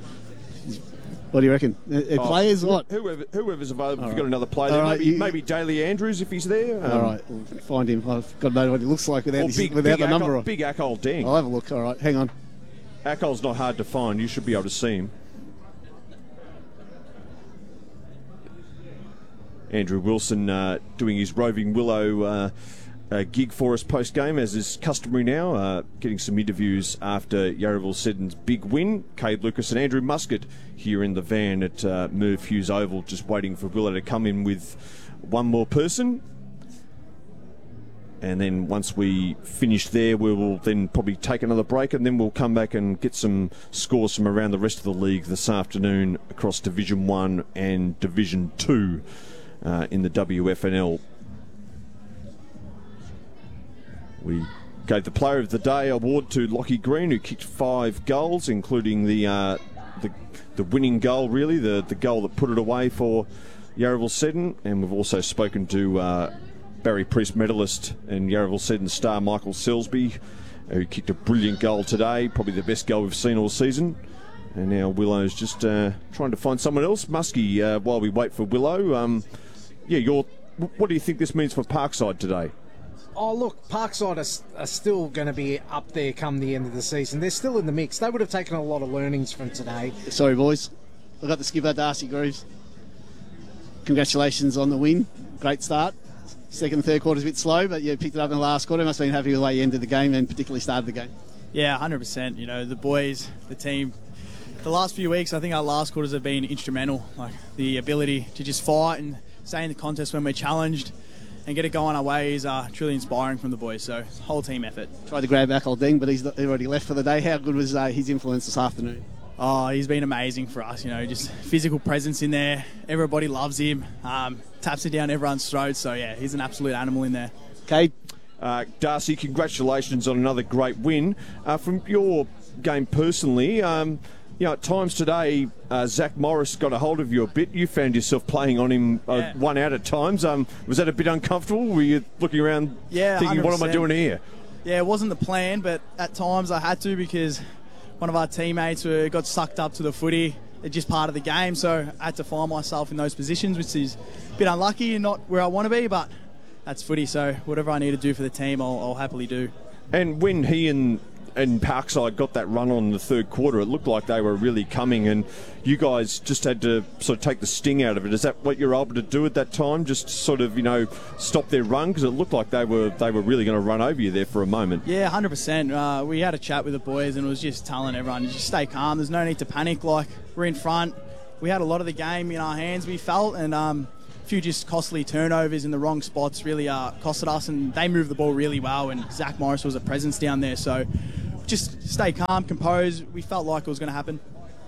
What do you reckon? Uh, oh, players, what? Whoever, whoever's available. If you've right. got another player there. Right, maybe, you, maybe Daly Andrews if he's there. Um, all right, we'll find him. I've got to know what he looks like without, his, big, without big the number. Ackle, big Ackle Deng. I'll have a look. All right, hang on. Ackle's not hard to find. You should be able to see him. Andrew Wilson uh, doing his Roving Willow uh, uh, gig for us post-game, as is customary now, uh, getting some interviews after Yarraville Seddon's big win. Cade Lucas and Andrew Muscat here in the van at uh, Merv Hughes Oval, just waiting for Willow to come in with one more person. And then once we finish there, we will then probably take another break, and then we'll come back and get some scores from around the rest of the league this afternoon across Division one and Division two. Uh, in the W F N L. We gave the Player of the Day award to Lockie Green, who kicked five goals, including the uh, the, the winning goal, really, the, the goal that put it away for Yarraville Seddon. And we've also spoken to uh, Barry Priest medalist and Yarraville Seddon star Michael Selsby, who kicked a brilliant goal today, probably the best goal we've seen all season. And now Willow's just uh, trying to find someone else. Muskie, uh, while we wait for Willow, um, yeah, you're, what do you think this means for Parkside today? Oh, look, Parkside are, are still going to be up there come the end of the season. They're still in the mix. They would have taken a lot of learnings from today. Sorry, boys. I got the skipper, Darcy Greaves. Congratulations on the win. Great start. Second and third quarter's a bit slow, but you picked it up in the last quarter. Must have been happy with the way you ended the game and particularly started the game. Yeah, one hundred percent. You know, the boys, the team, the last few weeks, I think our last quarters have been instrumental. Like the ability to just fight and stay in the contest when we're challenged and get it going our way is uh, truly inspiring from the boys. So, whole team effort. Tried to grab Ackle Deng, but he's already left for the day. How good was uh, his influence this afternoon? Oh, he's been amazing for us. You know, just physical presence in there. Everybody loves him. Um, taps it down everyone's throats. So, yeah, he's an absolute animal in there. Cade? Uh, Darcy, congratulations on another great win. Uh, from your game personally, um, you know, at times today, uh, Zach Morris got a hold of you a bit. You found yourself playing on him uh, yeah. one out at times. Um, was that a bit uncomfortable? Were you looking around yeah, thinking, one hundred percent. what am I doing here? Yeah, it wasn't the plan, but at times I had to because one of our teammates were, got sucked up to the footy. It's just part of the game, so I had to find myself in those positions, which is a bit unlucky and not where I want to be, but that's footy, so whatever I need to do for the team, I'll, I'll happily do. And when he and and Parkside got that run on in the third quarter, it looked like they were really coming, and you guys just had to sort of take the sting out of it. Is that what you're able to do at that time? Just sort of, you know, stop their run? Because it looked like they were they were really going to run over you there for a moment. Yeah, one hundred percent. Uh, we had a chat with the boys, and it was just telling everyone, just stay calm. There's no need to panic. Like, we're in front. We had a lot of the game in our hands, we felt, and um, a few just costly turnovers in the wrong spots really uh, costed us, and they moved the ball really well, and Zach Morris was a presence down there, so just stay calm, composed. We felt like it was going to happen.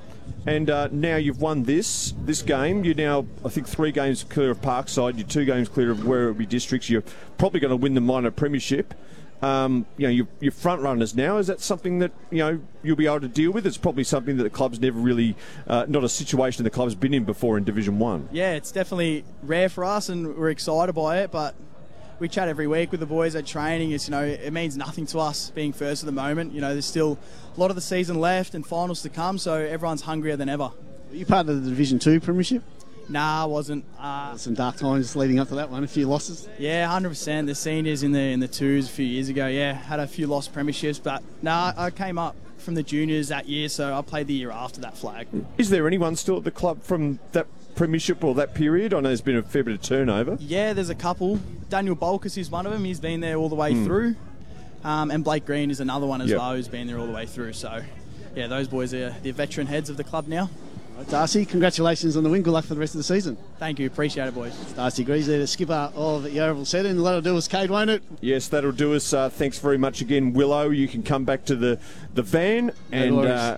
And uh, now you've won this this game. You're now, I think, three games clear of Parkside. You're two games clear of Werribee Districts. You're probably going to win the minor premiership. Um, you know, you're, you're front runners now. Is that something that, you know, you'll be able to deal with? It's probably something that the club's never really, uh, not a situation the club's been in before in Division One. Yeah, it's definitely rare for us, and we're excited by it, but we chat every week with the boys at training. It's, you know, it means nothing to us being first at the moment. You know, there's still a lot of the season left and finals to come, so everyone's hungrier than ever. Were you part of the Division Two premiership? Nah, I wasn't. Uh, Some dark times leading up to that one, a few losses. Yeah, one hundred percent. The seniors in the in the twos a few years ago, yeah, had a few lost premierships, but nah, I came up from the juniors that year, so I played the year after that flag. Is there anyone still at the club from that premiership or that period? I know there's been a fair bit of turnover. Yeah, there's a couple. Daniel Bolkus is one of them. He's been there all the way Mm. through. Um, and Blake Green is another one as Yep. well who's been there all the way through. So, yeah, those boys are the veteran heads of the club now. Right, Darcy, congratulations on the win. Good luck for the rest of the season. Thank you. Appreciate it, boys. Darcy Greaves there, the skipper of Yarraville Seddon. That'll do us, Cade, won't it? Yes, that'll do us. Uh, thanks very much again, Willow. You can come back to the, the van. No and worries. uh,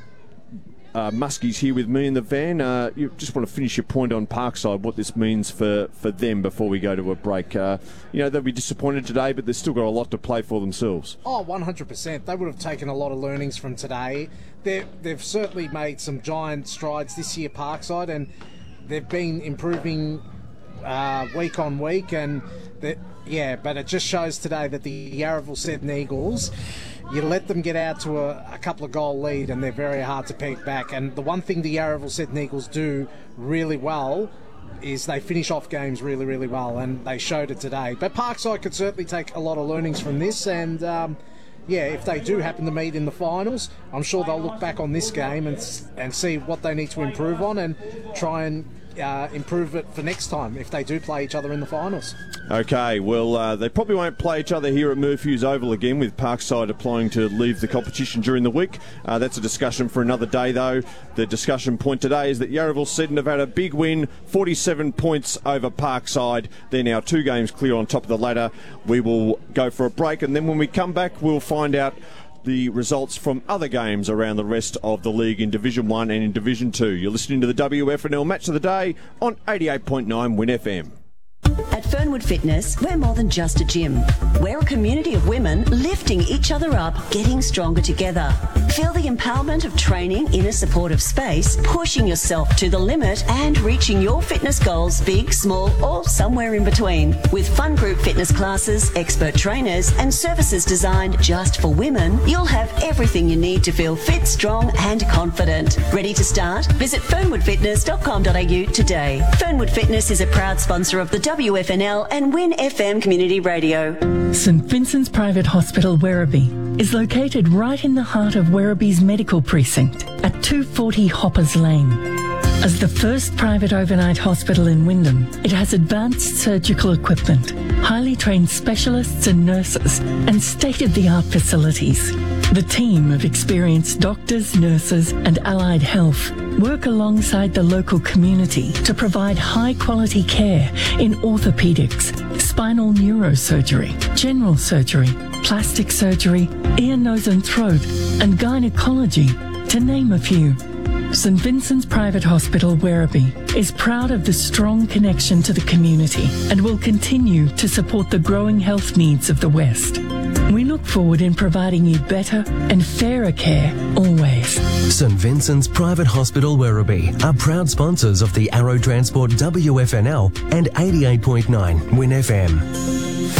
uh, Muskie's here with me in the van. Uh, you just want to finish your point on Parkside, what this means for, for them before we go to a break. Uh, you know, they'll be disappointed today, but they've still got a lot to play for themselves. Oh, one hundred percent. They would have taken a lot of learnings from today. They're, they've certainly made some giant strides this year, Parkside, and they've been improving uh, week on week. And that, yeah, but it just shows today that the Yarraville Seddon Eagles, you let them get out to a, a couple of goal lead, and they're very hard to peg back. And the one thing the Yarraville Seddon Eagles do really well is they finish off games really, really well, and they showed it today. But Parkside could certainly take a lot of learnings from this, and um, yeah, if they do happen to meet in the finals, I'm sure they'll look back on this game and and see what they need to improve on, and try and uh, improve it for next time if they do play each other in the finals. Okay, well, uh, they probably won't play each other here at Murphy's Oval again, with Parkside applying to leave the competition during the week. Uh, that's a discussion for another day, though. The discussion point today is that Yarraville Seddon have had a big win, forty-seven points over Parkside. They're now two games clear on top of the ladder. We will go for a break, and then when we come back, we'll find out the results from other games around the rest of the league in Division one and in Division two. You're listening to the W F N L Match of the Day on eighty-eight point nine Win F M. At Fernwood Fitness, we're more than just a gym. We're a community of women lifting each other up, getting stronger together. Feel the empowerment of training in a supportive space, pushing yourself to the limit and reaching your fitness goals, big, small, or somewhere in between. With fun group fitness classes, expert trainers, and services designed just for women, you'll have everything you need to feel fit, strong, and confident. Ready to start? Visit fernwood fitness dot com dot a u today. Fernwood Fitness is a proud sponsor of the W F N L and Win F M Community Radio. St Vincent's Private Hospital Werribee is located right in the heart of Werribee's medical precinct at two forty Hoppers Lane. As the first private overnight hospital in Wyndham, it has advanced surgical equipment, highly trained specialists and nurses, and state-of-the-art facilities. The team of experienced doctors, nurses, and allied health work alongside the local community to provide high-quality care in orthopedics, spinal neurosurgery, general surgery, plastic surgery, ear, nose and throat, and gynecology, to name a few. St Vincent's Private Hospital Werribee is proud of the strong connection to the community and will continue to support the growing health needs of the West. We look forward in providing you better and fairer care always. St Vincent's Private Hospital Werribee are proud sponsors of the Arrow Transport W F N L and eighty-eight point nine Win F M. I want to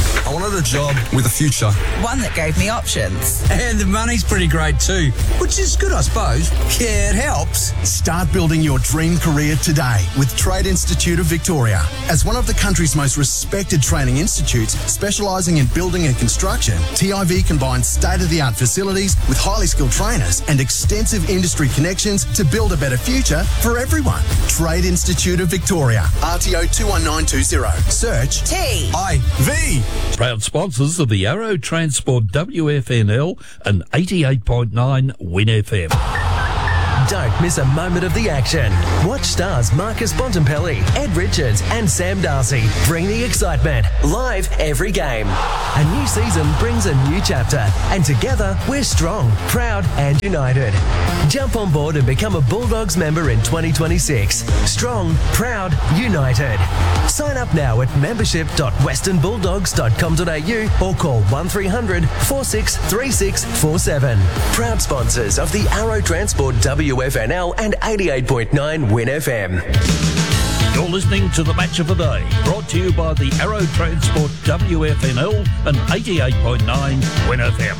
wanted a job with a future. One that gave me options. And the money's pretty great too, which is good, I suppose. Yeah, it helps. Start building your dream career today with Trade Institute of Victoria. As one of the country's most respected training institutes specialising in building and construction, T I V combines state-of-the-art facilities with highly skilled trainers and extensive industry connections to build a better future for everyone. Trade Institute of Victoria. R T O two one nine two zero. Search T I V. Proud sponsors of the Arrow Transport W F N L and eighty-eight point nine Win F M. Don't miss a moment of the action. Watch stars Marcus Bontempelli, Ed Richards and Sam Darcy bring the excitement live every game. A new season brings a new chapter, and together we're strong, proud and united. Jump on board and become a Bulldogs member in twenty twenty-six. Strong, proud, united. Sign up now at membership dot western bulldogs dot com dot a u or call one three hundred four six three six four seven. Proud sponsors of the Arrow Transport W F N L and eighty-eight point nine Win F M. You're listening to the Match of the Day, brought to you by the Arrow Transport W F N L and eighty-eight point nine Win F M.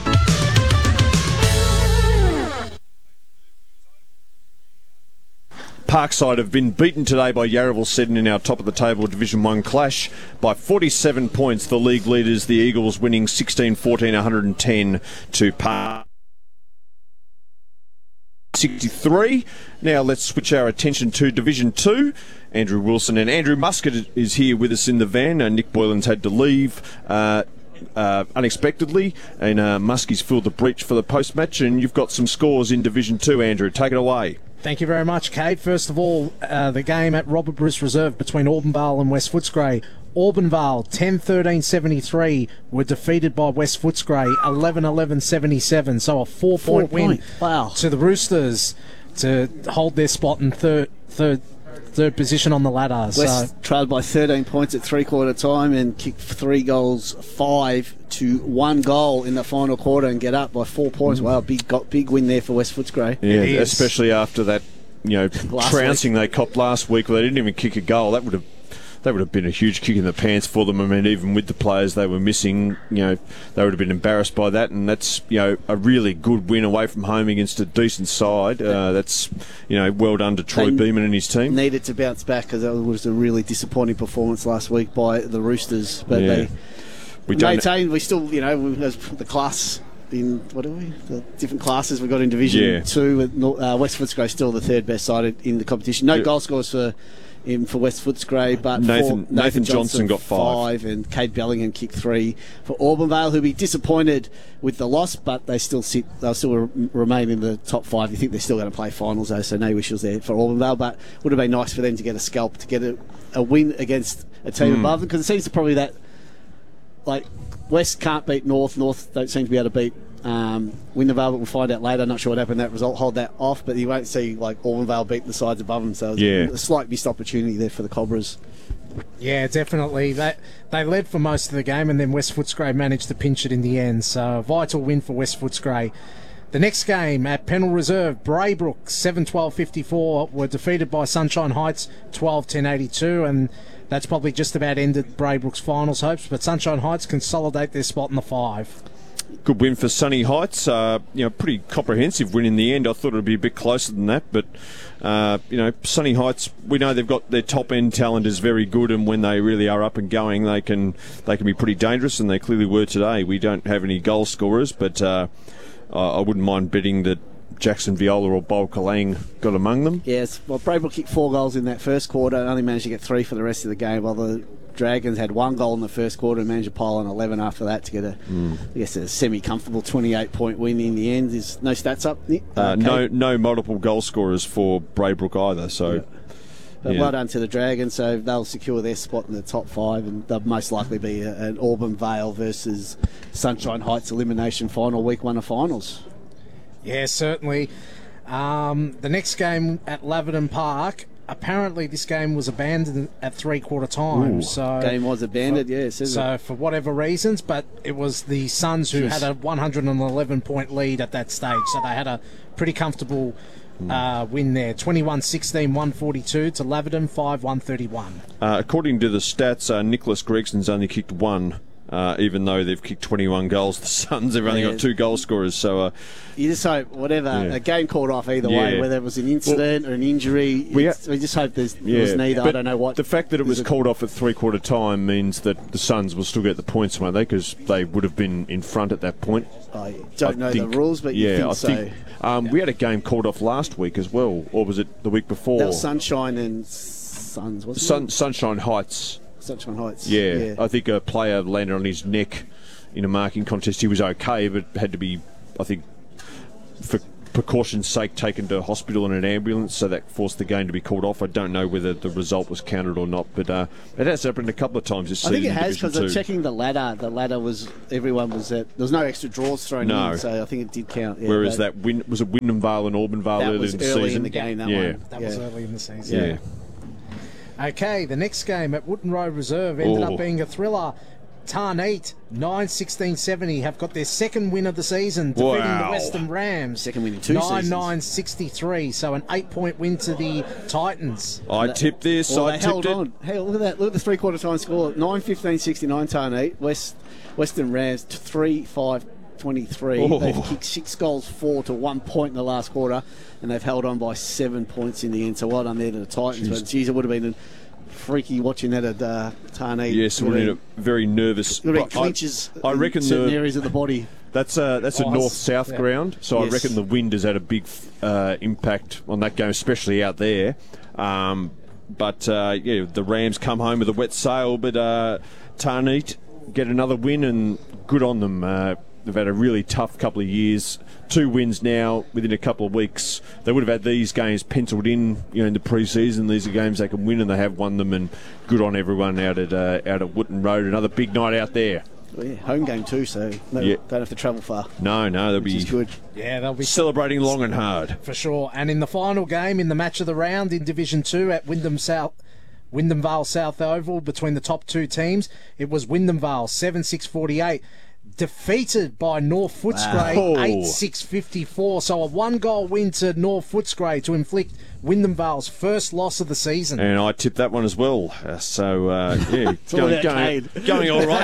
Parkside have been beaten today by Yarraville Seddon in our top of the table Division one clash by forty-seven points. The league leaders, the Eagles, winning sixteen fourteen, one hundred ten to Park. sixty-three. Now let's switch our attention to Division two. Andrew Wilson and Andrew Muscat is here with us in the van. Uh, Nick Boylan's had to leave uh, uh, unexpectedly, and uh, Muskie's filled the breach for the post-match, and you've got some scores in Division two, Andrew. Take it away. Thank you very much, Kate. First of all, uh, the game at Robert Bruce Reserve between Auburn and West Footscray. Auburn ten thirteen seventy-three were defeated by West Footscray eleven eleven seventy-seven, so a four-point Four win point. Wow. to the Roosters to hold their spot in third third third position on the ladder. West so trailed by thirteen points at three-quarter time and kicked three goals, five to one goal in the final quarter and get up by four points. Wow, big got big win there for West Footscray. Yeah, especially after that, you know, Last trouncing week. they copped last week where they didn't even kick a goal. That would have That would have been a huge kick in the pants for them. I mean, even with the players they were missing, you know, they would have been embarrassed by that. And that's, you know, a really good win away from home against a decent side. Uh, that's, you know, well done to Troy They Beeman and his team. Needed to bounce back because that was a really disappointing performance last week by the Roosters. But Yeah. they We don't- maintained. We still, you know, we- as the class in what are we? The different classes we got in Division Yeah. Two. With Nor- uh, West Footscray still the third best side in the competition. No Yeah. goal scores for. In for West Footscray, but Nathan- for Nathan Johnson got five. and Cade Bellingham kicked three for Auburn who'll be disappointed with the loss, but they still sit, they'll still re- remain in the top five. You think they're still going to play finals though, so no wishes there for Auburn, but would have been nice for them to get a scalp, to get a, a win against a team Mm. above them, because it seems to probably that like West can't beat North, North don't seem to be able to beat Um, Wintervale, but we'll find out later. Not sure what happened in that result. Hold that off, but you won't see like Auburn beat the sides above them. So Yeah. a slight missed opportunity there for the Cobras. yeah, definitely. They they led for most of the game, and then West Footscray managed to pinch it in the end. So a vital win for West Footscray. The next game at Pennell Reserve, Braybrook seven twelve fifty-four were defeated by Sunshine Heights twelve ten eighty-two, and that's probably just about ended Braybrook's finals hopes. But Sunshine Heights consolidate their spot in the five. Good win for Sunny Heights. Uh, you know, pretty comprehensive win in the end. I thought it would be a bit closer than that, but uh, you know, Sunny Heights. We know they've got their top end talent is very good, and when they really are up and going, they can they can be pretty dangerous, and they clearly were today. We don't have any goal scorers, but uh, I wouldn't mind betting that Jackson Viola or Bob Kalang got among them. Yes, well, Braybrook kicked four goals in that first quarter and only managed to get three for the rest of the game, while the Dragons had one goal in the first quarter and managed to pile on eleven after that to get a, Mm. I guess, a semi-comfortable twenty-eight point win in the end. There's no stats up, Nick? Uh, Okay. no, no multiple goal scorers for Braybrook either. So, But yeah. well done to the Dragons, so they'll secure their spot in the top five, and they'll most likely be a, an Auburn Vale versus Sunshine Heights elimination final, week one of finals. Yeah, certainly. Um, the next game at Laverton Park, apparently this game was abandoned at three-quarter time. Ooh. So Game was abandoned, for, yeah, it says So it. for whatever reasons, but it was the Suns who Jeez. had a one hundred eleven point lead at that stage, so they had a pretty comfortable uh, win there. twenty-one sixteen, one forty-two to Laverton, five one thirty-one. uh, according to the stats, uh, Nicholas Gregson's only kicked one Uh, even though they've kicked twenty-one goals, the Suns have only Yeah. got two goal scorers. So uh, You just hope whatever Yeah. a game called off either Yeah. way, whether it was an incident or an injury. We it's- we just hope there's, there yeah, was neither. I but don't know what. the fact that it was Is it- called off at three-quarter time means that the Suns will still get the points, won't they? Because they would have been in front at that point. I don't I know think- the rules, but you yeah, think I so. think um, we had a game called off last week as well, or was it the week before? That was Sunshine and Suns, wasn't Sun, it? Sunshine Heights. Sunshine Heights. Yeah, yeah. I think a player landed on his neck in a marking contest. He was okay, but had to be, I think, for precaution's sake, taken to hospital in an ambulance, so that forced the game to be called off. I don't know whether the result was counted or not, but uh, it has happened a couple of times this I season. think it in has Division because I'm two. checking the ladder. The ladder was everyone was at. There was no extra draws thrown No. in, so I think it did count. Yeah, Whereas but that win, was it Wyndham Vale and Auburn Vale that earlier was in the early season? in the game. That yeah. one. That yeah. was early in the season. Yeah. Okay, the next game at Wootton Road Reserve ended Oh. up being a thriller. Tarneet, nine sixteen seventy, have got their second win of the season, defeating Wow. the Western Rams. Second win in two nine seasons. nine sixty-three, so an eight-point win to the Titans. I tipped this. Well, I they tipped held it. on. Hey, look at that. Look at the three-quarter time score. nine fifteen sixty-nine Tarneet. West, Western Rams three five twenty-three. Oh. They've kicked six goals, four to one point in the last quarter, and they've held on by seven points in the end. So well done there to the Titans. Jeez. But geez, it would have been freaky watching that at uh, Tarneet. Yes, Would we're have in a very nervous. been- would have but been I- clinches I in reckon certain the areas of the body. That's a that's a Oh, north-south yeah. ground, so I Yes. reckon the wind has had a big uh, impact on that game, especially out there. Um, but uh, yeah, the Rams come home with a wet sail, but uh, Tarneet get another win, and good on them. Uh, they've had a really tough couple of years. Two wins now within a couple of weeks. They would have had these games penciled in, you know, in the pre-season. These are games they can win, and they have won them. And good on everyone out at uh, out at Wootton Road. Another big night out there. Well, yeah, home game too, so no, Yeah. don't have to travel far. No, no, they'll Which be is good. Yeah, they'll be celebrating long and hard. for sure. And in the final game, in the match of the round in Division Two at Wyndham South, Wyndham Vale South Oval, between the top two teams, it was Wyndham Vale seven six forty-eight. Defeated by North Footscray Wow. eight six fifty-four. So a one goal win to North Footscray to inflict Wyndham Vale's first loss of the season. And I tipped that one as well. Uh, so, uh, yeah, all going, about going, Cade. going all right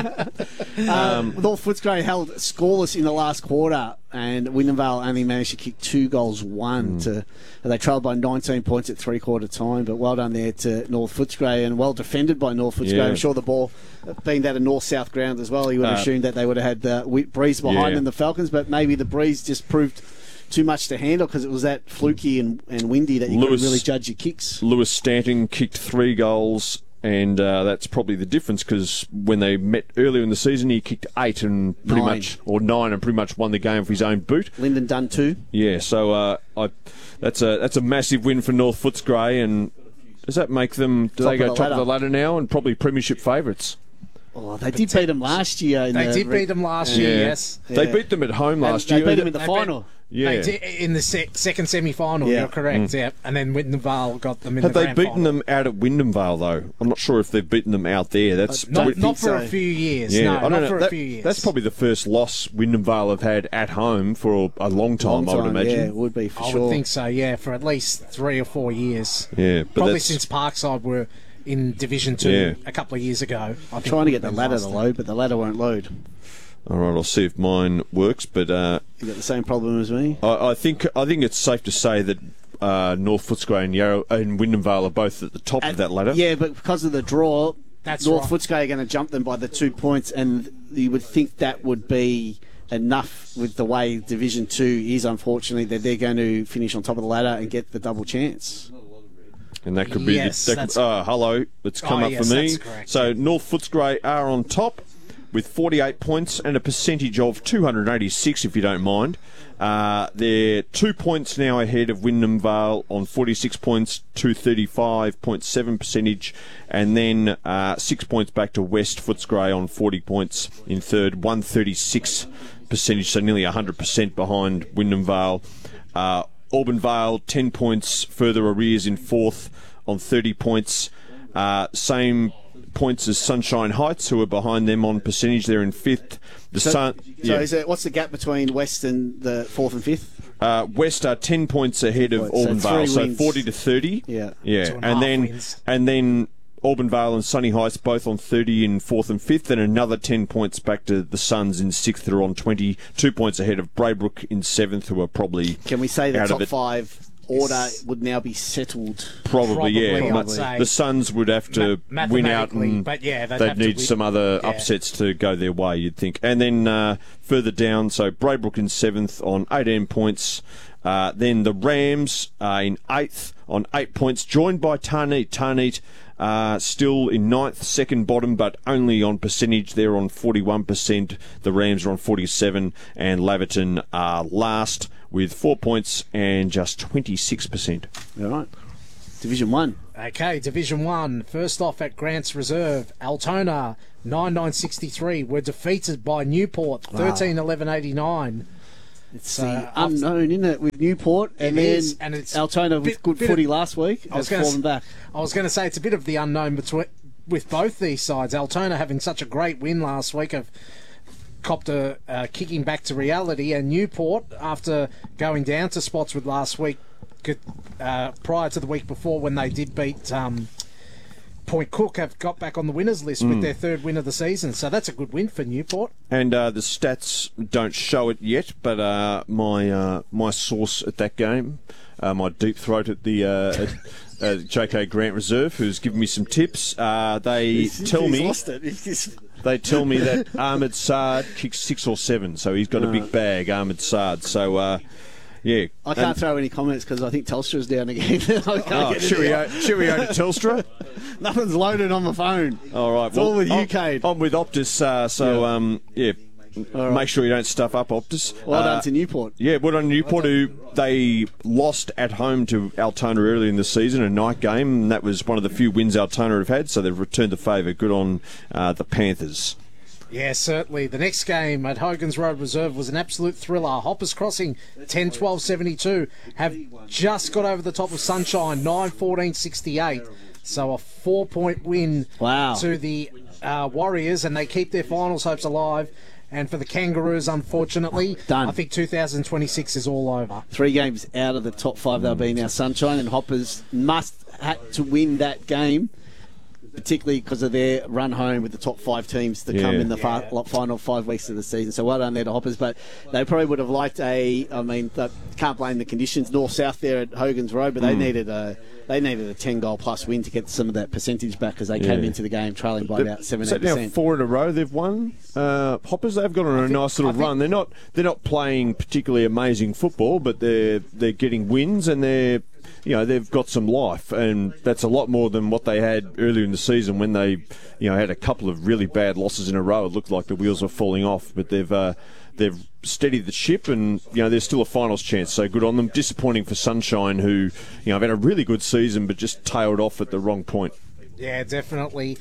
today. Um, North Footscray held scoreless in the last quarter, and Wyndham Vale only managed to kick two goals, one Mm. to. They trailed by nineteen points at three-quarter time, but well done there to North Footscray, and well defended by North Footscray. Yeah. I'm sure the ball, being that a north-south ground as well, you would have Uh, assumed that they would have had the Wheat Breeze behind Yeah. them, the Falcons, but maybe the Breeze just proved too much to handle because it was that fluky and, and windy that you Lewis- couldn't really judge your kicks. Lewis Stanton kicked three goals, and uh, that's probably the difference because when they met earlier in the season, he kicked eight and pretty Nine. much, or nine, and pretty much won the game for his own boot. Lyndon Dunn too. Yeah, so uh, I, that's a that's a massive win for North Footscray, and does that make them? Do Top they of go the top of ladder. the ladder now and probably premiership favourites? Oh, they did beat them last year. In They the did beat them last year, yes. They Yeah. beat them at home last they year. beat them in the They final. beat- Yeah. They did in the sec- second semi-final, Yeah. you're correct, Mm. yeah. And then Wyndham Vale got them in Have the they grand beaten final. them out at Wyndham Vale though? I'm not sure if they've beaten them out there. That's Not, don't not think for a so. few years, yeah, no, I don't not know. for That- a few years. That's probably the first loss Wyndham Vale have had at home for a, a long time. Long I would time, imagine. yeah, it would be for I sure. would think so, yeah, for at least three or four years. Yeah, but Probably that's- since Parkside were in Division Two Yeah. a couple of years ago. I think Trying to get the Wyndham ladder lost to it. load, but the ladder won't load. All right, I'll see if mine works, but uh, You got the same problem as me. I, I think I think it's safe to say that uh, North Footscray and Yarrow and Wyndham Vale are both at the top of that ladder. Yeah, but because of the draw, That's North right. Footscray are going to jump them by the two points, and you would think that would be enough with the way Division Two is. Unfortunately, that they're going to finish on top of the ladder and get the double chance. And that could be. Yes, that could, that's- uh, hello, it's come Oh, up yes, for me. that's correct, So yeah. North Footscray are on top with forty-eight points and a percentage of two hundred eighty-six, if you don't mind. Uh, they're two points now ahead of Wyndham Vale on forty-six points, two thirty-five point seven percentage, and then uh, six points back to West Footscray on forty points in third, one thirty-six percentage, so nearly one hundred percent behind Wyndham Vale. Uh, Auburn Vale, ten points further arrears in fourth on thirty points. Uh, same points as Sunshine Heights, who are behind them on percentage. They're in fifth. The So, Sun, so yeah. is it, what's the gap between West and the fourth and fifth? Uh, West are ten points ahead of Right, so Auburn three Vale, so wins. forty to thirty. Yeah. yeah, Two and a and half then wins. and then Auburn Vale and Sunny Heights both on thirty in fourth and fifth, and another ten points back to the Suns in sixth, who are on twenty, two points ahead of Braybrook in seventh, who are probably Can we say the out top of it. five order would now be settled? Probably, Probably, yeah. I'd say. The Suns would have to Ma- win out, mathematically, and but yeah, they'd they'd have to need win. some other Yeah. upsets to go their way, you'd think. And then uh, further down, so Braybrook in seventh on eighteen points. Uh, then the Rams uh, in eighth on eight points, joined by Tarneet. Tarneet uh, still in ninth, second bottom, but only on percentage. They're on forty-one percent. The Rams are on forty-seven, and Laverton are last with four points and just twenty-six percent. All right. Division one. Okay, Division one. First off at Grants Reserve, Altona nine nine sixty-three were defeated by Newport thirteen eleven eighty-nine. It's the unknown, isn't it, with Newport, and It then is, and it's Altona with bit- good bit footy of- last week. I was has going fallen back. I was going to say it's a bit of the unknown between with both these sides. Altona having such a great win last week of copped a uh, kicking back to reality, and Newport, after going down to Spotswood last week, could, uh, prior to the week before when they did beat um, Point Cook, have got back on the winners list Mm. with their third win of the season. So that's a good win for Newport. And uh, the stats don't show it yet, but uh, my uh, my source at that game, uh, my deep throat at the uh, at, uh, J K Grant Reserve, who's given me some tips, uh, they He's- tell he's me lost it. He's just- they tell me that Ahmed Saad kicks six or seven, so he's got a big bag, Ahmed Saad. So. Uh, Yeah, I can't and- throw any comments because I think Telstra's down again. I can't Oh, get it cheerio, out. cheerio to Telstra. Nothing's loaded on my phone. All right, It's all with I'm, U K. I'm with Optus, uh, so Yeah. um, yeah, make sure you don't stuff up Optus. Well Uh, done to Newport. Yeah, well done to Newport, who they lost at home to Altona early in the season, a night game, and that was one of the few wins Altona have had, so they've returned the favour. Good on uh, the Panthers. Yeah, certainly. The next game at Hogan's Road Reserve was an absolute thriller. Hoppers Crossing, ten twelve seventy-two, have just got over the top of Sunshine, nine fourteen sixty-eight. So a four-point win Wow. to the uh, Warriors, and they keep their finals hopes alive. And for the Kangaroos, unfortunately, Done. I think two thousand twenty-six is all over. Three games out of the top five they'll be now. Sunshine and Hoppers must have to win that game, particularly because of their run home with the top five teams to come Yeah. in the fa- final five weeks of the season. So well done there to Hoppers, but they probably would have liked a. I mean, they can't blame the conditions north south there at Hogan's Road, but they Mm. needed a they needed a ten goal plus win to get some of that percentage back because they came Yeah. into the game trailing by But about is seventeen that now percent. four in a row they've won? Uh, Hoppers, they've gone on a nice little I think- run. They're not they're not playing particularly amazing football, but they're they're getting wins and they're you know they've got some life, and that's a lot more than what they had earlier in the season when they you know had a couple of really bad losses in a row. It looked like the wheels were falling off, but they've uh, they've steadied the ship, and you know there's still a finals chance. So good on them. Disappointing for Sunshine, who you know have had a really good season, but just tailed off at the wrong point. Yeah, definitely.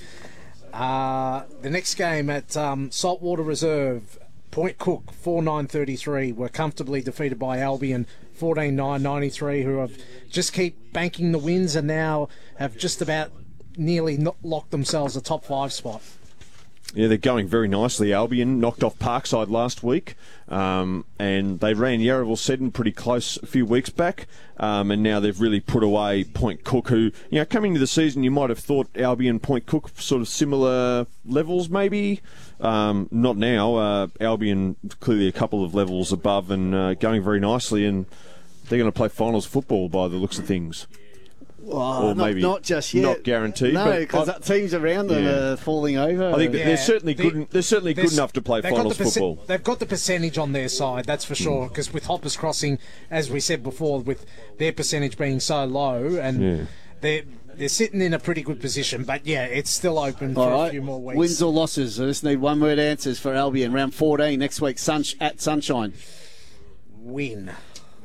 Uh, the next game at um, Saltwater Reserve, Point Cook, four nine thirty-three, were comfortably defeated by Albion, fourteen nine ninety-three, who have just keep banking the wins and now have just about nearly not locked themselves a top five spot. Yeah, they're going very nicely. Albion knocked off Parkside last week, um, and they ran Yarraville Seddon pretty close a few weeks back, um, and now they've really put away Point Cook, who, you know, coming into the season, you might have thought Albion, Point Cook, sort of similar levels, maybe. Um, not now. Uh, Albion clearly a couple of levels above and uh, going very nicely, and they're going to play finals football by the looks of things. Oh, Or not, maybe not just yet. not guaranteed, No, but because I- teams around them Yeah. are falling over. I think that Yeah, they're certainly the- good. They're certainly good There's- enough to play they've got finals the perce- football. They've got the percentage on their side, that's for sure. Because with Hoppers Crossing, as we said before, with their percentage being so low, and Yeah. they're they're sitting in a pretty good position. But yeah, it's still open All for right. a few more weeks. Wins or losses? I just need one word answers for Albion. Round fourteen next week. Sun at Sunshine. Win.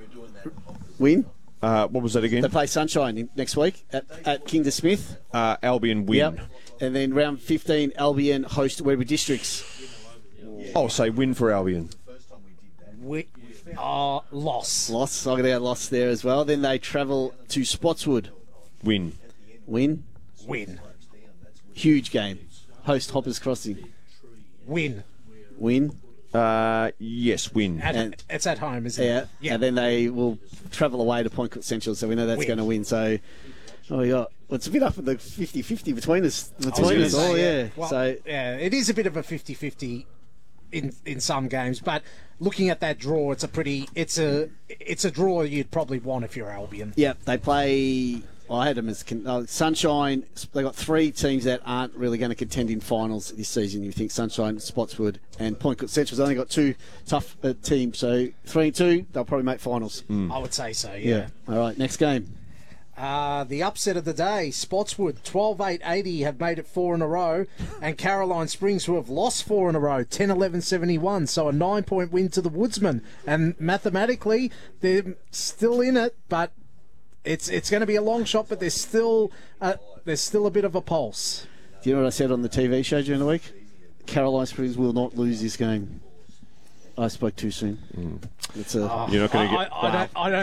Win. Uh, what was that again? They play Sunshine in- next week at, at Kingston Smith. Uh, Albion win. Yep. And then round fifteen, Albion host Werribee Districts. I'll say win for Albion. Wi- uh, loss. Loss. I got our loss there as well. Then they travel to Spotswood. Win. Win. Win. Huge game. Host Hoppers Crossing. Win. Win. Uh, yes, win. At, And- it's at home, isn't Yeah. it? Yeah. And then they will travel away to Point Cook Central, so we know that's Win. going to win. So Oh, we got. Well, it's a bit up in the fifty-fifty between us. Between us say, all, yeah. yeah. Well, so yeah, it is a bit of a fifty-fifty in in some games, but looking at that draw, it's a pretty, it's a it's a draw you'd probably want if you're Albion. yeah, they play. I had them as uh, Sunshine. They got three teams that aren't really going to contend in finals this season. You think Sunshine, Spotswood, and Point Cook Central's only got two tough uh, teams. So three and two, they'll probably make finals. I would say so. Yeah. Yeah. All right. Next game. Uh, the upset of the day, Spotswood, twelve eight eighty, have made it four in a row, and Caroline Springs, who have lost four in a row, ten eleven seventy-one, so a nine-point win to the Woodsmen. And mathematically, they're still in it, but it's it's going to be a long shot, but there's still, uh, there's still a bit of a pulse. Do you know what I said on the T V show during the week? Caroline Springs will not lose this game. I spoke too soon. Mm. It's a, You're not going to get... I, I, I don't, I don't